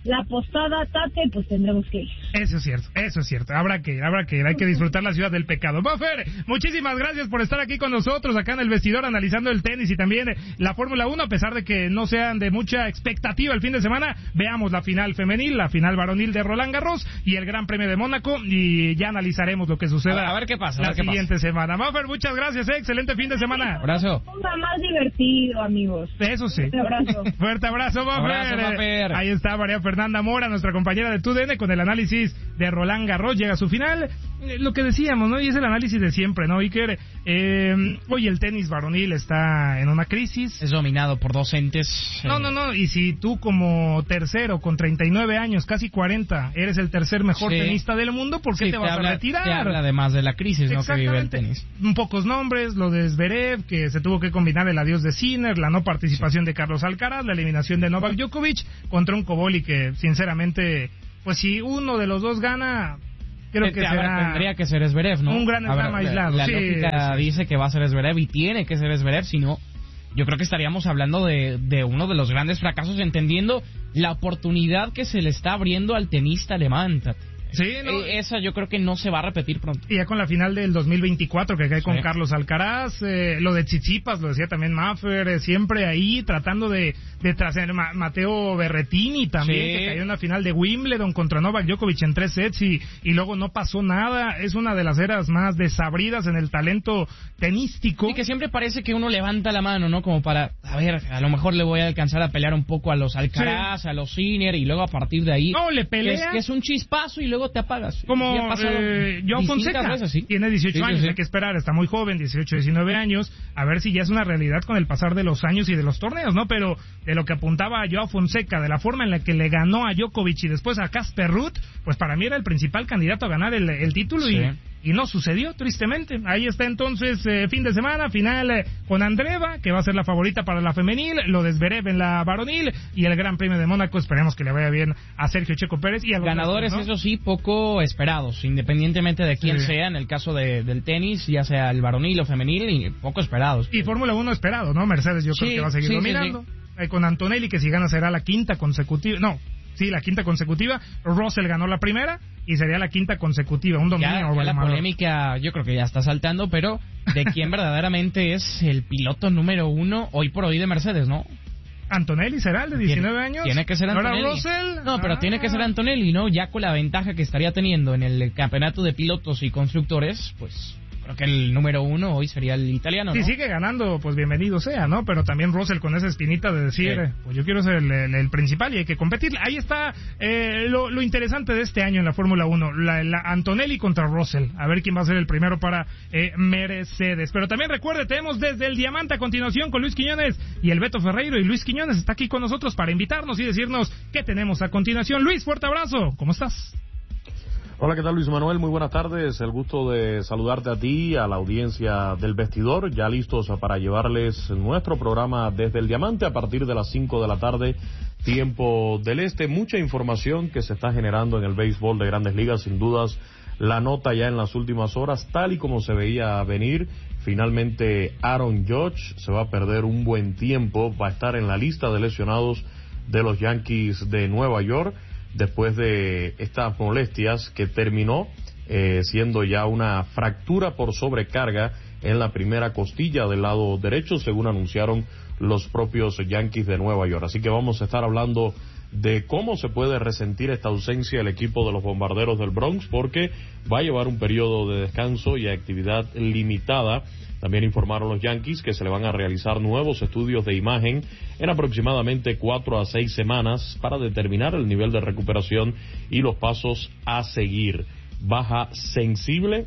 la postada, Tate, pues tendremos que ir. Eso es cierto, eso es cierto. Habrá que ir, habrá que ir. Hay que disfrutar la ciudad del pecado. Mafer, muchísimas gracias por estar aquí con nosotros, acá en el vestidor, analizando el tenis y también la Fórmula uno. A pesar de que no sean de mucha expectativa el fin de semana, veamos la final femenil, la final varonil de Roland Garros y el Gran Premio de Mónaco, y ya analizaremos lo que suceda a ver qué pasa, la a ver qué siguiente pasa. semana. Mafer, muchas gracias, eh. Excelente fin de semana. Abrazo. Ponga más divertido, amigos. Eso sí. Fuerte abrazo. Fuerte abrazo, Mafer. Abrazo, Mafer. Ahí está María Fernanda Mora, nuestra compañera de T U D N, con el análisis de Roland Garros. Llega a su final. Eh, lo que decíamos, ¿no? Y es el análisis de siempre, ¿no, Iker? Eh, hoy el tenis varonil está en una crisis. Es dominado por dos entes. No, no, no. Y si tú como tercero, con treinta y nueve años, casi cuarenta, eres el tercer mejor Sí. tenista del mundo, ¿por qué Sí, te vas habla, a retirar? Te habla además de la crisis, ¿no?, que vive el Exactamente. tenis. Un pocos nombres, lo de Zverev, que se tuvo que combinar el adiós de Sinner, la no participación de Carlos Alcaraz, la eliminación de Novak Djokovic contra un Koboli que, sinceramente, pues si uno de los dos gana, creo que Te- a ver, será tendría que ser Zverev, ¿no? un gran A ver, slam la- aislado. La Sí, lógica sí. dice que va a ser Zverev y tiene que ser Zverev, si no, yo creo que estaríamos hablando de, de uno de los grandes fracasos, entendiendo la oportunidad que se le está abriendo al tenista alemán. Sí, no. Eh, esa yo creo que no se va a repetir pronto. Y ya con la final del dos mil veinticuatro que cae con Sí. Carlos Alcaraz, eh, lo de Tsitsipas, lo decía también Maffer, eh, siempre ahí tratando de, de trascender. Ma- Mateo Berrettini también, Sí. que cayó en la final de Wimbledon contra Novak Djokovic en tres sets y, y luego no pasó nada. Es una de las eras más desabridas en el talento tenístico. Y que siempre parece que uno levanta la mano, ¿no? Como para, a ver, a lo mejor le voy a alcanzar a pelear un poco a los Alcaraz, a los Sinner, y luego a partir de ahí... No, le que es, pelea. que es un chispazo y luego te apagas. Como Y ha pasado eh, Joao distintas Fonseca, veces, ¿sí? tiene dieciocho Sí, sí, años, sí. hay que esperar, está muy joven, dieciocho, diecinueve años, a ver si ya es una realidad con el pasar de los años y de los torneos, ¿no? Pero de lo que apuntaba a Joao Fonseca, de la forma en la que le ganó a Djokovic y después a Casper Ruud, pues para mí era el principal candidato a ganar el, el título Sí. y, y no sucedió, tristemente. Ahí está entonces, eh, fin de semana, final eh, con Andreva, que va a ser la favorita para la femenil, lo de Zverev en la varonil y el Gran Premio de Mónaco, esperemos que le vaya bien a Sergio Checo Pérez y a los Ganadores, restos, ¿no? eso sí, poco esperados, independientemente de quién Sí. sea, en el caso de, del tenis, ya sea el varonil o femenil, y poco esperados. Y Fórmula uno esperado, ¿no? Mercedes yo Sí, creo que va a seguir sí, sí, dominando. Eh, con Antonelli, que si gana será la quinta consecutiva. No, sí, la quinta consecutiva. Russell ganó la primera y sería la quinta consecutiva. Un dominio Ya, ya la abrumador. polémica yo creo que ya está saltando, pero de quién verdaderamente es el piloto número uno hoy por hoy de Mercedes, ¿no? Antonelli será el de diecinueve años. Tiene que ser ¿No era Antonelli. Russell? No, pero Ah. tiene que ser Antonelli, ¿no? Ya con la ventaja que estaría teniendo en el campeonato de pilotos y constructores, pues creo que el número uno hoy sería el italiano, ¿no? Si sigue ganando, pues bienvenido sea, ¿no? Pero también Russell con esa espinita de decir, Sí. eh, pues yo quiero ser el, el- el principal y hay que competir. Ahí está eh, lo, lo interesante de este año en la Fórmula uno, la, la Antonelli contra Russell. A ver quién va a ser el primero para eh, Mercedes. Pero también recuerde, tenemos desde el Diamante a continuación con Luis Quiñones y el Beto Ferreiro. Y Luis Quiñones está aquí con nosotros para invitarnos y decirnos qué tenemos a continuación. Luis, fuerte abrazo. ¿Cómo estás? Hola, ¿qué tal, Luis Manuel? Muy buenas tardes. El gusto de saludarte a ti, a la audiencia del Vestidor, ya listos para llevarles nuestro programa desde el Diamante a partir de las cinco de la tarde, tiempo del Este. Mucha información que se está generando en el béisbol de Grandes Ligas, sin dudas. La nota ya en las últimas horas, tal y como se veía venir, finalmente Aaron Judge se va a perder un buen tiempo, va a estar en la lista de lesionados de los Yankees de Nueva York, después de estas molestias que terminó eh, siendo ya una fractura por sobrecarga en la primera costilla del lado derecho, según anunciaron los propios Yankees de Nueva York. Así que vamos a estar hablando de cómo se puede resentir esta ausencia del equipo de los Bombarderos del Bronx, porque va a llevar un periodo de descanso y actividad limitada. También informaron los Yankees que se le van a realizar nuevos estudios de imagen en aproximadamente cuatro a seis semanas para determinar el nivel de recuperación y los pasos a seguir. Baja sensible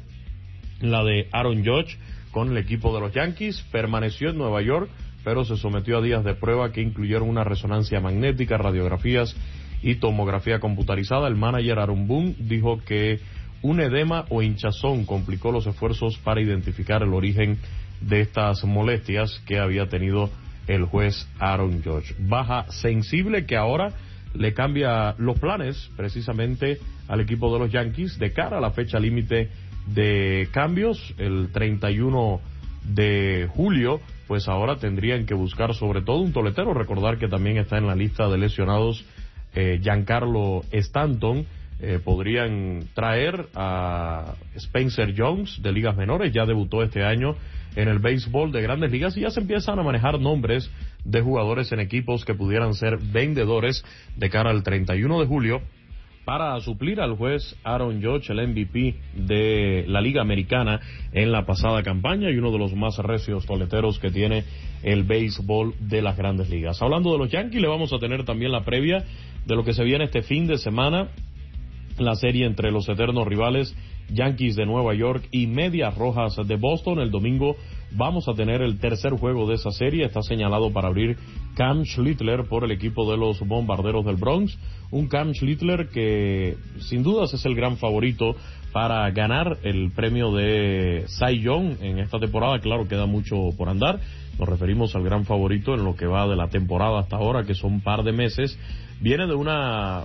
la de Aaron Judge con el equipo de los Yankees, permaneció en Nueva York, pero se sometió a días de prueba que incluyeron una resonancia magnética, radiografías y tomografía computarizada. El manager Aaron Boone dijo que un edema o hinchazón complicó los esfuerzos para identificar el origen de estas molestias que había tenido el juez Aaron Judge. Baja sensible que ahora le cambia los planes precisamente al equipo de los Yankees de cara a la fecha límite de cambios, el treinta y uno de julio, pues ahora tendrían que buscar sobre todo un toletero. Recordar que también está en la lista de lesionados eh, Giancarlo Stanton. Eh, podrían traer a Spencer Jones de ligas menores, ya debutó este año en el béisbol de grandes ligas y ya se empiezan a manejar nombres de jugadores en equipos que pudieran ser vendedores de cara al treinta y uno de julio para suplir al juez Aaron Judge, el M V P de la Liga Americana en la pasada campaña y uno de los más recios toleteros que tiene el béisbol de las grandes ligas. Hablando de los Yankees, le vamos a tener también la previa de lo que se viene este fin de semana, la serie entre los eternos rivales Yankees de Nueva York y Medias Rojas de Boston. El domingo vamos a tener el tercer juego de esa serie. Está señalado para abrir Cam Schlittler por el equipo de los Bombarderos del Bronx. Un Cam Schlittler que sin dudas es el gran favorito para ganar el premio de Cy Young en esta temporada. Claro, queda mucho por andar. Nos referimos al gran favorito en lo que va de la temporada hasta ahora, que son un par de meses. Viene de una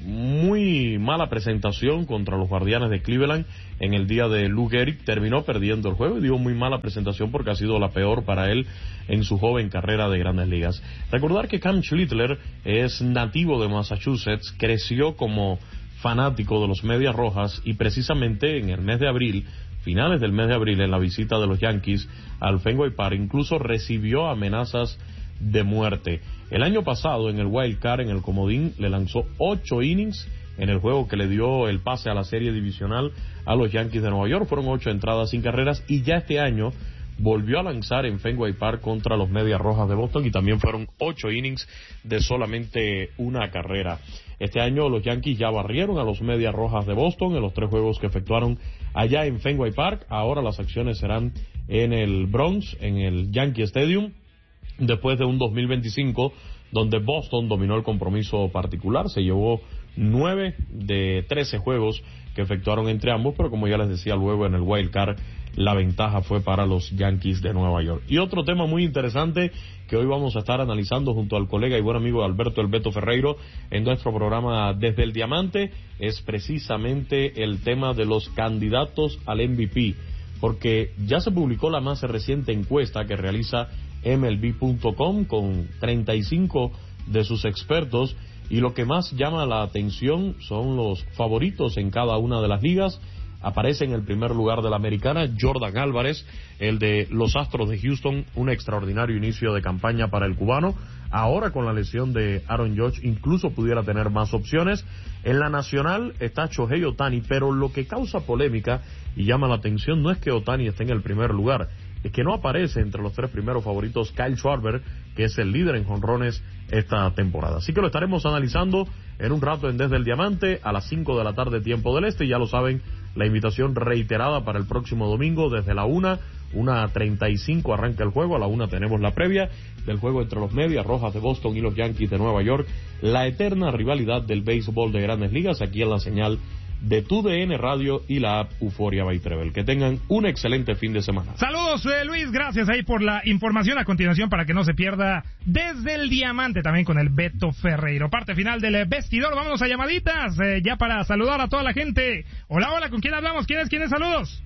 muy mala presentación contra los Guardianes de Cleveland en el día de Lou Gehrig. Terminó perdiendo el juego y dio muy mala presentación porque ha sido la peor para él en su joven carrera de grandes ligas. Recordar que Cam Schlittler es nativo de Massachusetts, creció como fanático de los Medias Rojas y precisamente en el mes de abril, finales del mes de abril, en la visita de los Yankees al Fenway Park, incluso recibió amenazas de muerte. El año pasado en el Wild Card, en el comodín, le lanzó ocho innings en el juego que le dio el pase a la serie divisional a los Yankees de Nueva York. Fueron ocho entradas sin carreras y ya este año volvió a lanzar en Fenway Park contra los Medias Rojas de Boston y también fueron ocho innings de solamente una carrera. Este año los Yankees ya barrieron a los Medias Rojas de Boston en los tres juegos que efectuaron allá en Fenway Park. Ahora las acciones serán en el Bronx, en el Yankee Stadium, después de un dos mil veinticinco donde Boston dominó el compromiso particular. Se llevó nueve de trece juegos que efectuaron entre ambos, pero como ya les decía, luego en el Wild Card la ventaja fue para los Yankees de Nueva York. Y otro tema muy interesante que hoy vamos a estar analizando junto al colega y buen amigo Alberto El Beto Ferreiro en nuestro programa Desde el Diamante es precisamente el tema de los candidatos al M V P, porque ya se publicó la más reciente encuesta que realiza M L B punto com con treinta y cinco de sus expertos y lo que más llama la atención son los favoritos en cada una de las ligas. Aparece en el primer lugar de la americana Jordan Álvarez, el de los Astros de Houston, un extraordinario inicio de campaña para el cubano. Ahora con la lesión de Aaron Judge incluso pudiera tener más opciones. En la nacional está Shohei Ohtani, pero lo que causa polémica y llama la atención no es que Ohtani esté en el primer lugar, es que no aparece entre los tres primeros favoritos Kyle Schwarber, que es el líder en jonrones esta temporada. Así que lo estaremos analizando en un rato en Desde el Diamante a las cinco de la tarde tiempo del este. Y ya lo saben, la invitación reiterada para el próximo domingo desde la una, una treinta y cinco arranca el juego. A la una tenemos la previa del juego entre los Medias Rojas de Boston y los Yankees de Nueva York, la eterna rivalidad del béisbol de grandes ligas, aquí en la señal de Tu D N Radio y la app Euforia by Trevel. Que tengan un excelente fin de semana. Saludos, eh, Luis, gracias ahí por la información a continuación para que no se pierda Desde el Diamante también con el Beto Ferreiro. Parte final del vestidor, vámonos a llamaditas, eh, ya para saludar a toda la gente. Hola, hola, ¿con quién hablamos? ¿Quién es? ¿Quién es? Saludos.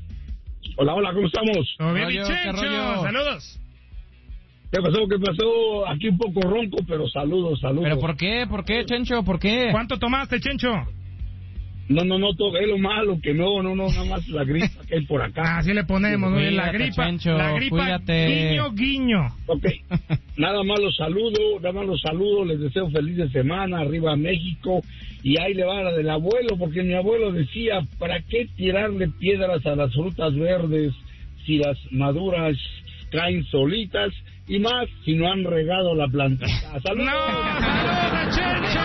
Hola, hola, ¿cómo estamos? ¿Todo bien, rollo, Chencho? Saludos. ¿Qué pasó? ¿Qué pasó? Aquí un poco ronco, pero saludos, saludos. ¿Pero por qué? ¿Por qué, Chencho? ¿Por qué? ¿Cuánto tomaste, Chencho? No, no, no, todo es lo malo, que no, no, no, nada más la gripa que hay por acá. Así le ponemos, ¿no? La gripa, Chencho, la gripa, cuídate. Guiño, guiño. Ok, nada más los saludo, nada más los saludo, les deseo feliz de semana, arriba México, y ahí le va la del abuelo, porque mi abuelo decía, ¿para qué tirarle piedras a las frutas verdes si las maduras caen solitas? Y más si no han regado la plantita. ¡Saludos! ¡No! ¡Saludos, Chencho!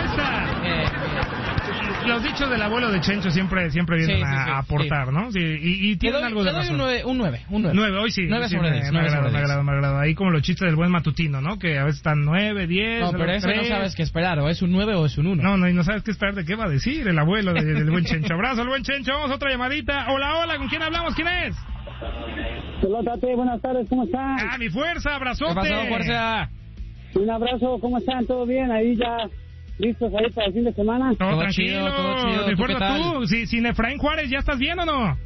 Los dichos del abuelo de Chencho siempre siempre vienen sí, sí, sí, a aportar, sí. ¿no? Sí, y, y tienen doy, algo de doy razón. Un nueve, un nueve, un nueve. nueve, hoy sí. nueve sí, sobre me, diez. me, agrada, me agrada, me agrada. Ahí como los chistes del buen matutino, ¿no? Que a veces están nueve, diez, no, pero eso tres. no sabes qué esperar, o es un nueve o es un uno. No, no, y no sabes qué esperar de qué va a decir el abuelo de, del buen Chencho. Abrazo al buen Chencho, vamos a otra llamadita. Hola, hola, ¿con quién hablamos? ¿Quién es? Hola, Tate, buenas tardes, ¿cómo están? Ah, mi fuerza, abrazote. ¿Qué pasó, fuerza? Un abrazo, ¿cómo están? ¿Todo bien? Ahí ya... ¿Listos ahí para el fin de semana? Todo, todo tranquilo, chido, todo chido. ¿Te fuerzas tú? ¿Sí, sin Efraín Juárez ya estás bien o no?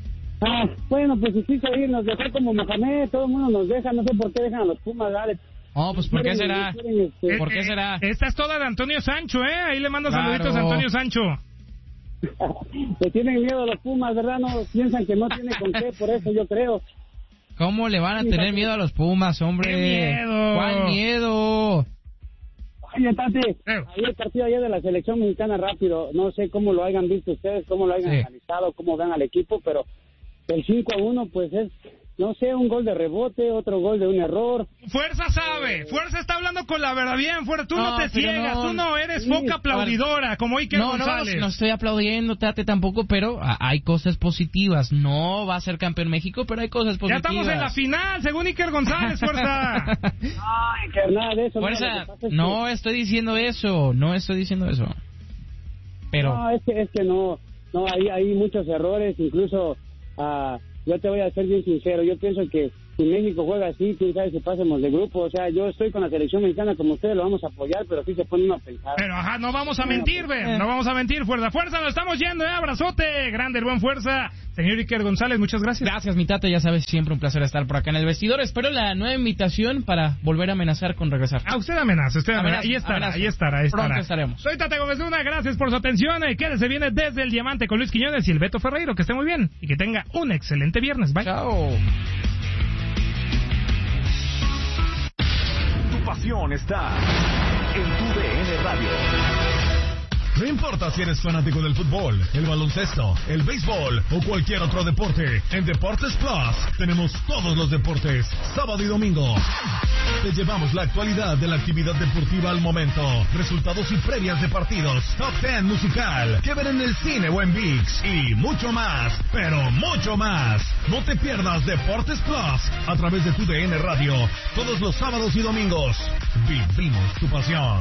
Ah, bueno, pues sí, ahí nos dejó como Mohamed, todo el mundo nos deja, no sé por qué dejan a los Pumas, dale. Oh, pues ¿por qué será? ¿Por qué será? Esta es toda de Antonio Sancho, ¿eh? Ahí le mando Claro. saluditos a Antonio Sancho. Le tienen miedo a los Pumas, ¿verdad? No piensan que no tiene con qué, por eso yo creo. ¿Cómo le van a tener miedo a los Pumas, hombre? ¡Qué miedo! ¿Cuál miedo? Oye, Tati, ahí el partido ayer de la selección mexicana rápido, no sé cómo lo hayan visto ustedes, cómo lo hayan Sí. analizado, cómo vean al equipo, pero el cinco a uno, pues es, no sé, un gol de rebote, otro gol de un error. Fuerza sabe, Fuerza está hablando con la verdad bien, Fuerza, tú no, No, te pero ciegas, no. tú no eres Sí, foca a aplaudidora, como Iker No, no, González. no estoy aplaudiendo, Tate, tampoco, pero a- hay cosas positivas. No va a ser campeón México, pero hay cosas Ya positivas. estamos en la final, según Iker González, Fuerza. Ay, que nada de eso. Fuerza, mira, lo que pasa es no que- estoy diciendo eso, no estoy diciendo eso. Pero... No, es que, es que no, no, hay, hay muchos errores, incluso, ah, yo te voy a ser bien sincero, yo pienso que si México juega así, quién sabe si pasemos de grupo, o sea, yo estoy con la selección mexicana como ustedes, lo vamos a apoyar, pero sí se pone uno a pensar. Pero ajá, no vamos a Bueno, mentir, pues, ve, no vamos a mentir, Fuerza, Fuerza, nos estamos yendo, eh, abrazote, grande, el buen Fuerza. Señor Iker González, muchas gracias. Gracias, mi Tate, ya sabes, siempre un placer estar por acá en el vestidor. Espero la nueva invitación para volver a amenazar con regresar. Ah, usted amenaza, usted amenaza. Amenaza, Ahí estará, amenaza. ahí estará, ahí estará. Pronto estaremos. Soy Tate Gómez Luna, gracias por su atención. Y quédese, viene desde el Diamante con Luis Quiñones y el Beto Ferreiro. Que esté muy bien y que tenga un excelente viernes. Bye. Chao. Tu pasión está en tu D N Radio. No importa si eres fanático del fútbol, el baloncesto, el béisbol o cualquier otro deporte, en Deportes Plus tenemos todos los deportes, sábado y domingo. Te llevamos la actualidad de la actividad deportiva al momento, resultados y previas de partidos, top ten musical, que ver en el cine o en ViX y mucho más, pero mucho más. No te pierdas Deportes Plus a través de tu D N Radio, todos los sábados y domingos. Vivimos tu pasión.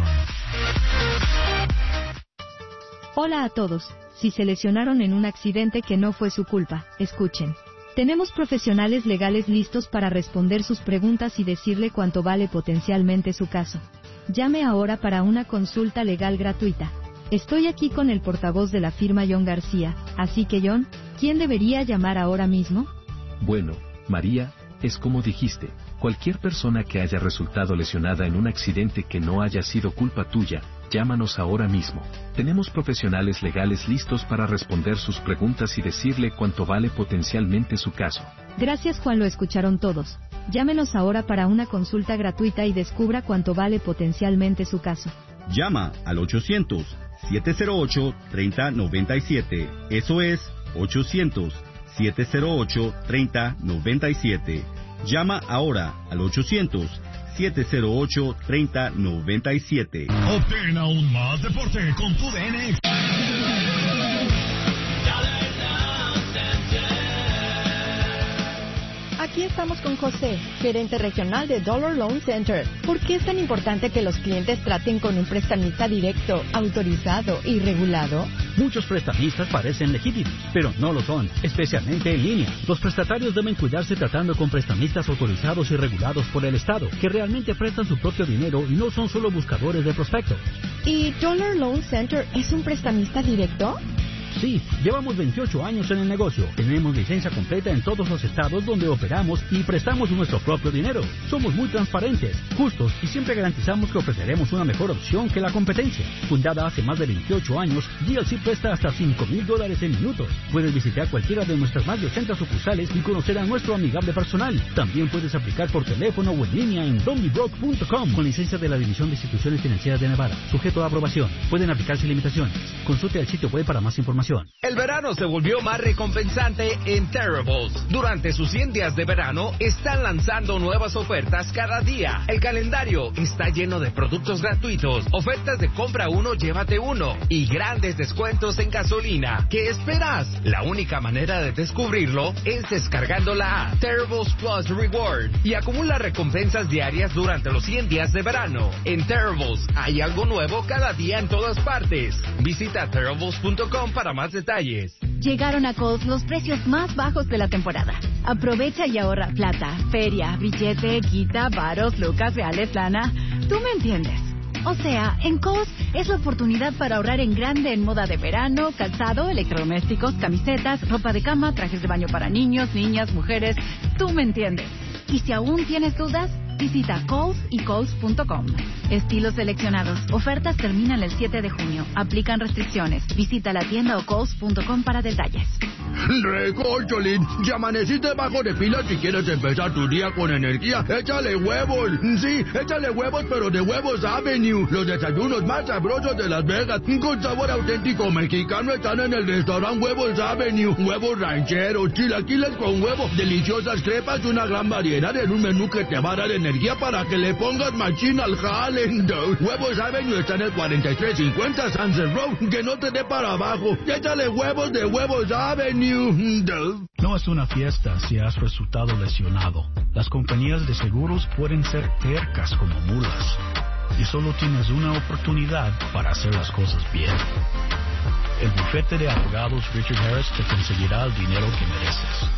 Hola a todos. Si se lesionaron en un accidente que no fue su culpa, escuchen. Tenemos profesionales legales listos para responder sus preguntas y decirle cuánto vale potencialmente su caso. Llame ahora para una consulta legal gratuita. Estoy aquí con el portavoz de la firma John García, así que John, ¿quién debería llamar ahora mismo? Bueno, María, es como dijiste, cualquier persona que haya resultado lesionada en un accidente que no haya sido culpa tuya, llámanos ahora mismo. Tenemos profesionales legales listos para responder sus preguntas y decirle cuánto vale potencialmente su caso. Gracias, Juan, lo escucharon todos. Llámenos ahora para una consulta gratuita y descubra cuánto vale potencialmente su caso. Llama al ochocientos, siete cero ocho, tres cero nueve siete. Eso es ochocientos, siete cero ocho, tres cero nueve siete. Llama ahora al ochocientos, siete cero ocho, tres cero nueve siete. Obtén aún más deporte con tu D N. Aquí estamos con José, gerente regional de Dollar Loan Center. ¿Por qué es tan importante que los clientes traten con un prestamista directo, autorizado y regulado? Muchos prestamistas parecen legítimos, pero no lo son, especialmente en línea. Los prestatarios deben cuidarse tratando con prestamistas autorizados y regulados por el Estado, que realmente prestan su propio dinero y no son solo buscadores de prospectos. ¿Y Dollar Loan Center es un prestamista directo? Sí, llevamos veintiocho años en el negocio. Tenemos licencia completa en todos los estados donde operamos y prestamos nuestro propio dinero. Somos muy transparentes, justos y siempre garantizamos que ofreceremos una mejor opción que la competencia. Fundada hace más de veintiocho años, D L C presta hasta cinco mil dólares en minutos. Puedes visitar cualquiera de nuestras más de ochenta sucursales y conocer a nuestro amigable personal. También puedes aplicar por teléfono o en línea en donny brock punto com con licencia de la División de Instituciones Financieras de Nevada. Sujeto a aprobación. Pueden aplicarse limitaciones. Consulte el sitio web para más información. El verano se volvió más recompensante en Terribles. Durante sus cien días de verano, están lanzando nuevas ofertas cada día. El calendario está lleno de productos gratuitos, ofertas de compra uno, llévate uno y grandes descuentos en gasolina. ¿Qué esperas? La única manera de descubrirlo es descargando la app Terribles Plus Reward y acumula recompensas diarias durante los cien días de verano. En Terribles hay algo nuevo cada día en todas partes. Visita terribles punto com para más detalles. Llegaron a Kohl's los precios más bajos de la temporada. Aprovecha y ahorra plata, feria, billete, guita, varos, lucas, reales, lana. Tú me entiendes. O sea, en Kohl's es la oportunidad para ahorrar en grande en moda de verano, calzado, electrodomésticos, camisetas, ropa de cama, trajes de baño para niños, niñas, mujeres. Tú me entiendes. Y si aún tienes dudas, Visita Kohl's y Kohl's punto com. Estilos seleccionados. Ofertas terminan el siete de junio. Aplican restricciones. Visita la tienda o Kohl's punto com para detalles. Recorcholín, ya amaneciste bajo de pila. Si quieres empezar tu día con energía, échale huevos. Sí, échale huevos, pero de Huevos Avenue. Los desayunos más sabrosos de Las Vegas, con sabor auténtico mexicano, están en el restaurante Huevos Avenue. Huevos rancheros, chilaquiles con huevo, deliciosas crepas, una gran variedad en un menú que te va a dar energía para que le pongas machín al jale. Huevos Avenue está en el cuarenta y tres cincuenta Sunset Road. Que no te dé para abajo. Échale huevos de Huevos Avenue. No es una fiesta si has resultado lesionado. Las compañías de seguros pueden ser tercas como mulas. Y solo tienes una oportunidad para hacer las cosas bien. El bufete de abogados Richard Harris te conseguirá el dinero que mereces.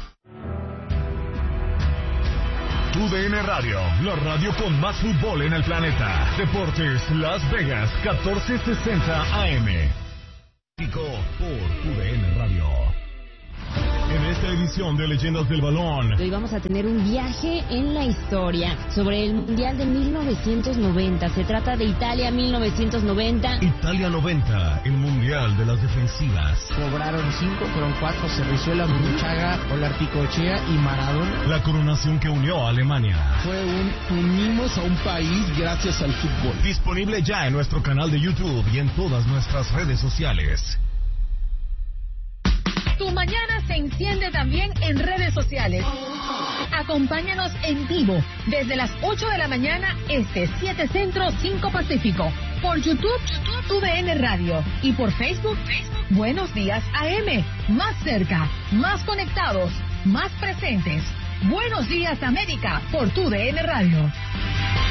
Tu D N Radio, la radio con más fútbol en el planeta. Deportes Las Vegas, catorce sesenta A M. Pico por Tu D N Radio. En esta edición de Leyendas del Balón, hoy vamos a tener un viaje en la historia sobre el Mundial de mil novecientos noventa. Se trata de Italia mil novecientos noventa. Italia noventa, el Mundial de las defensivas. Cobraron cinco, fueron cuatro, Cerrizuela, Burruchaga, Olarticochea y Maradona. La coronación que unió a Alemania. Fue un unimos a un país gracias al fútbol. Disponible ya en nuestro canal de YouTube y en todas nuestras redes sociales. Tu mañana se enciende también en redes sociales. Acompáñanos en vivo desde las ocho de la mañana este, siete Centro, cinco Pacífico. Por YouTube, Tu D N Radio. Y por Facebook, Facebook, Buenos Días A M. Más cerca, más conectados, más presentes. Buenos Días América por Tu D N Radio.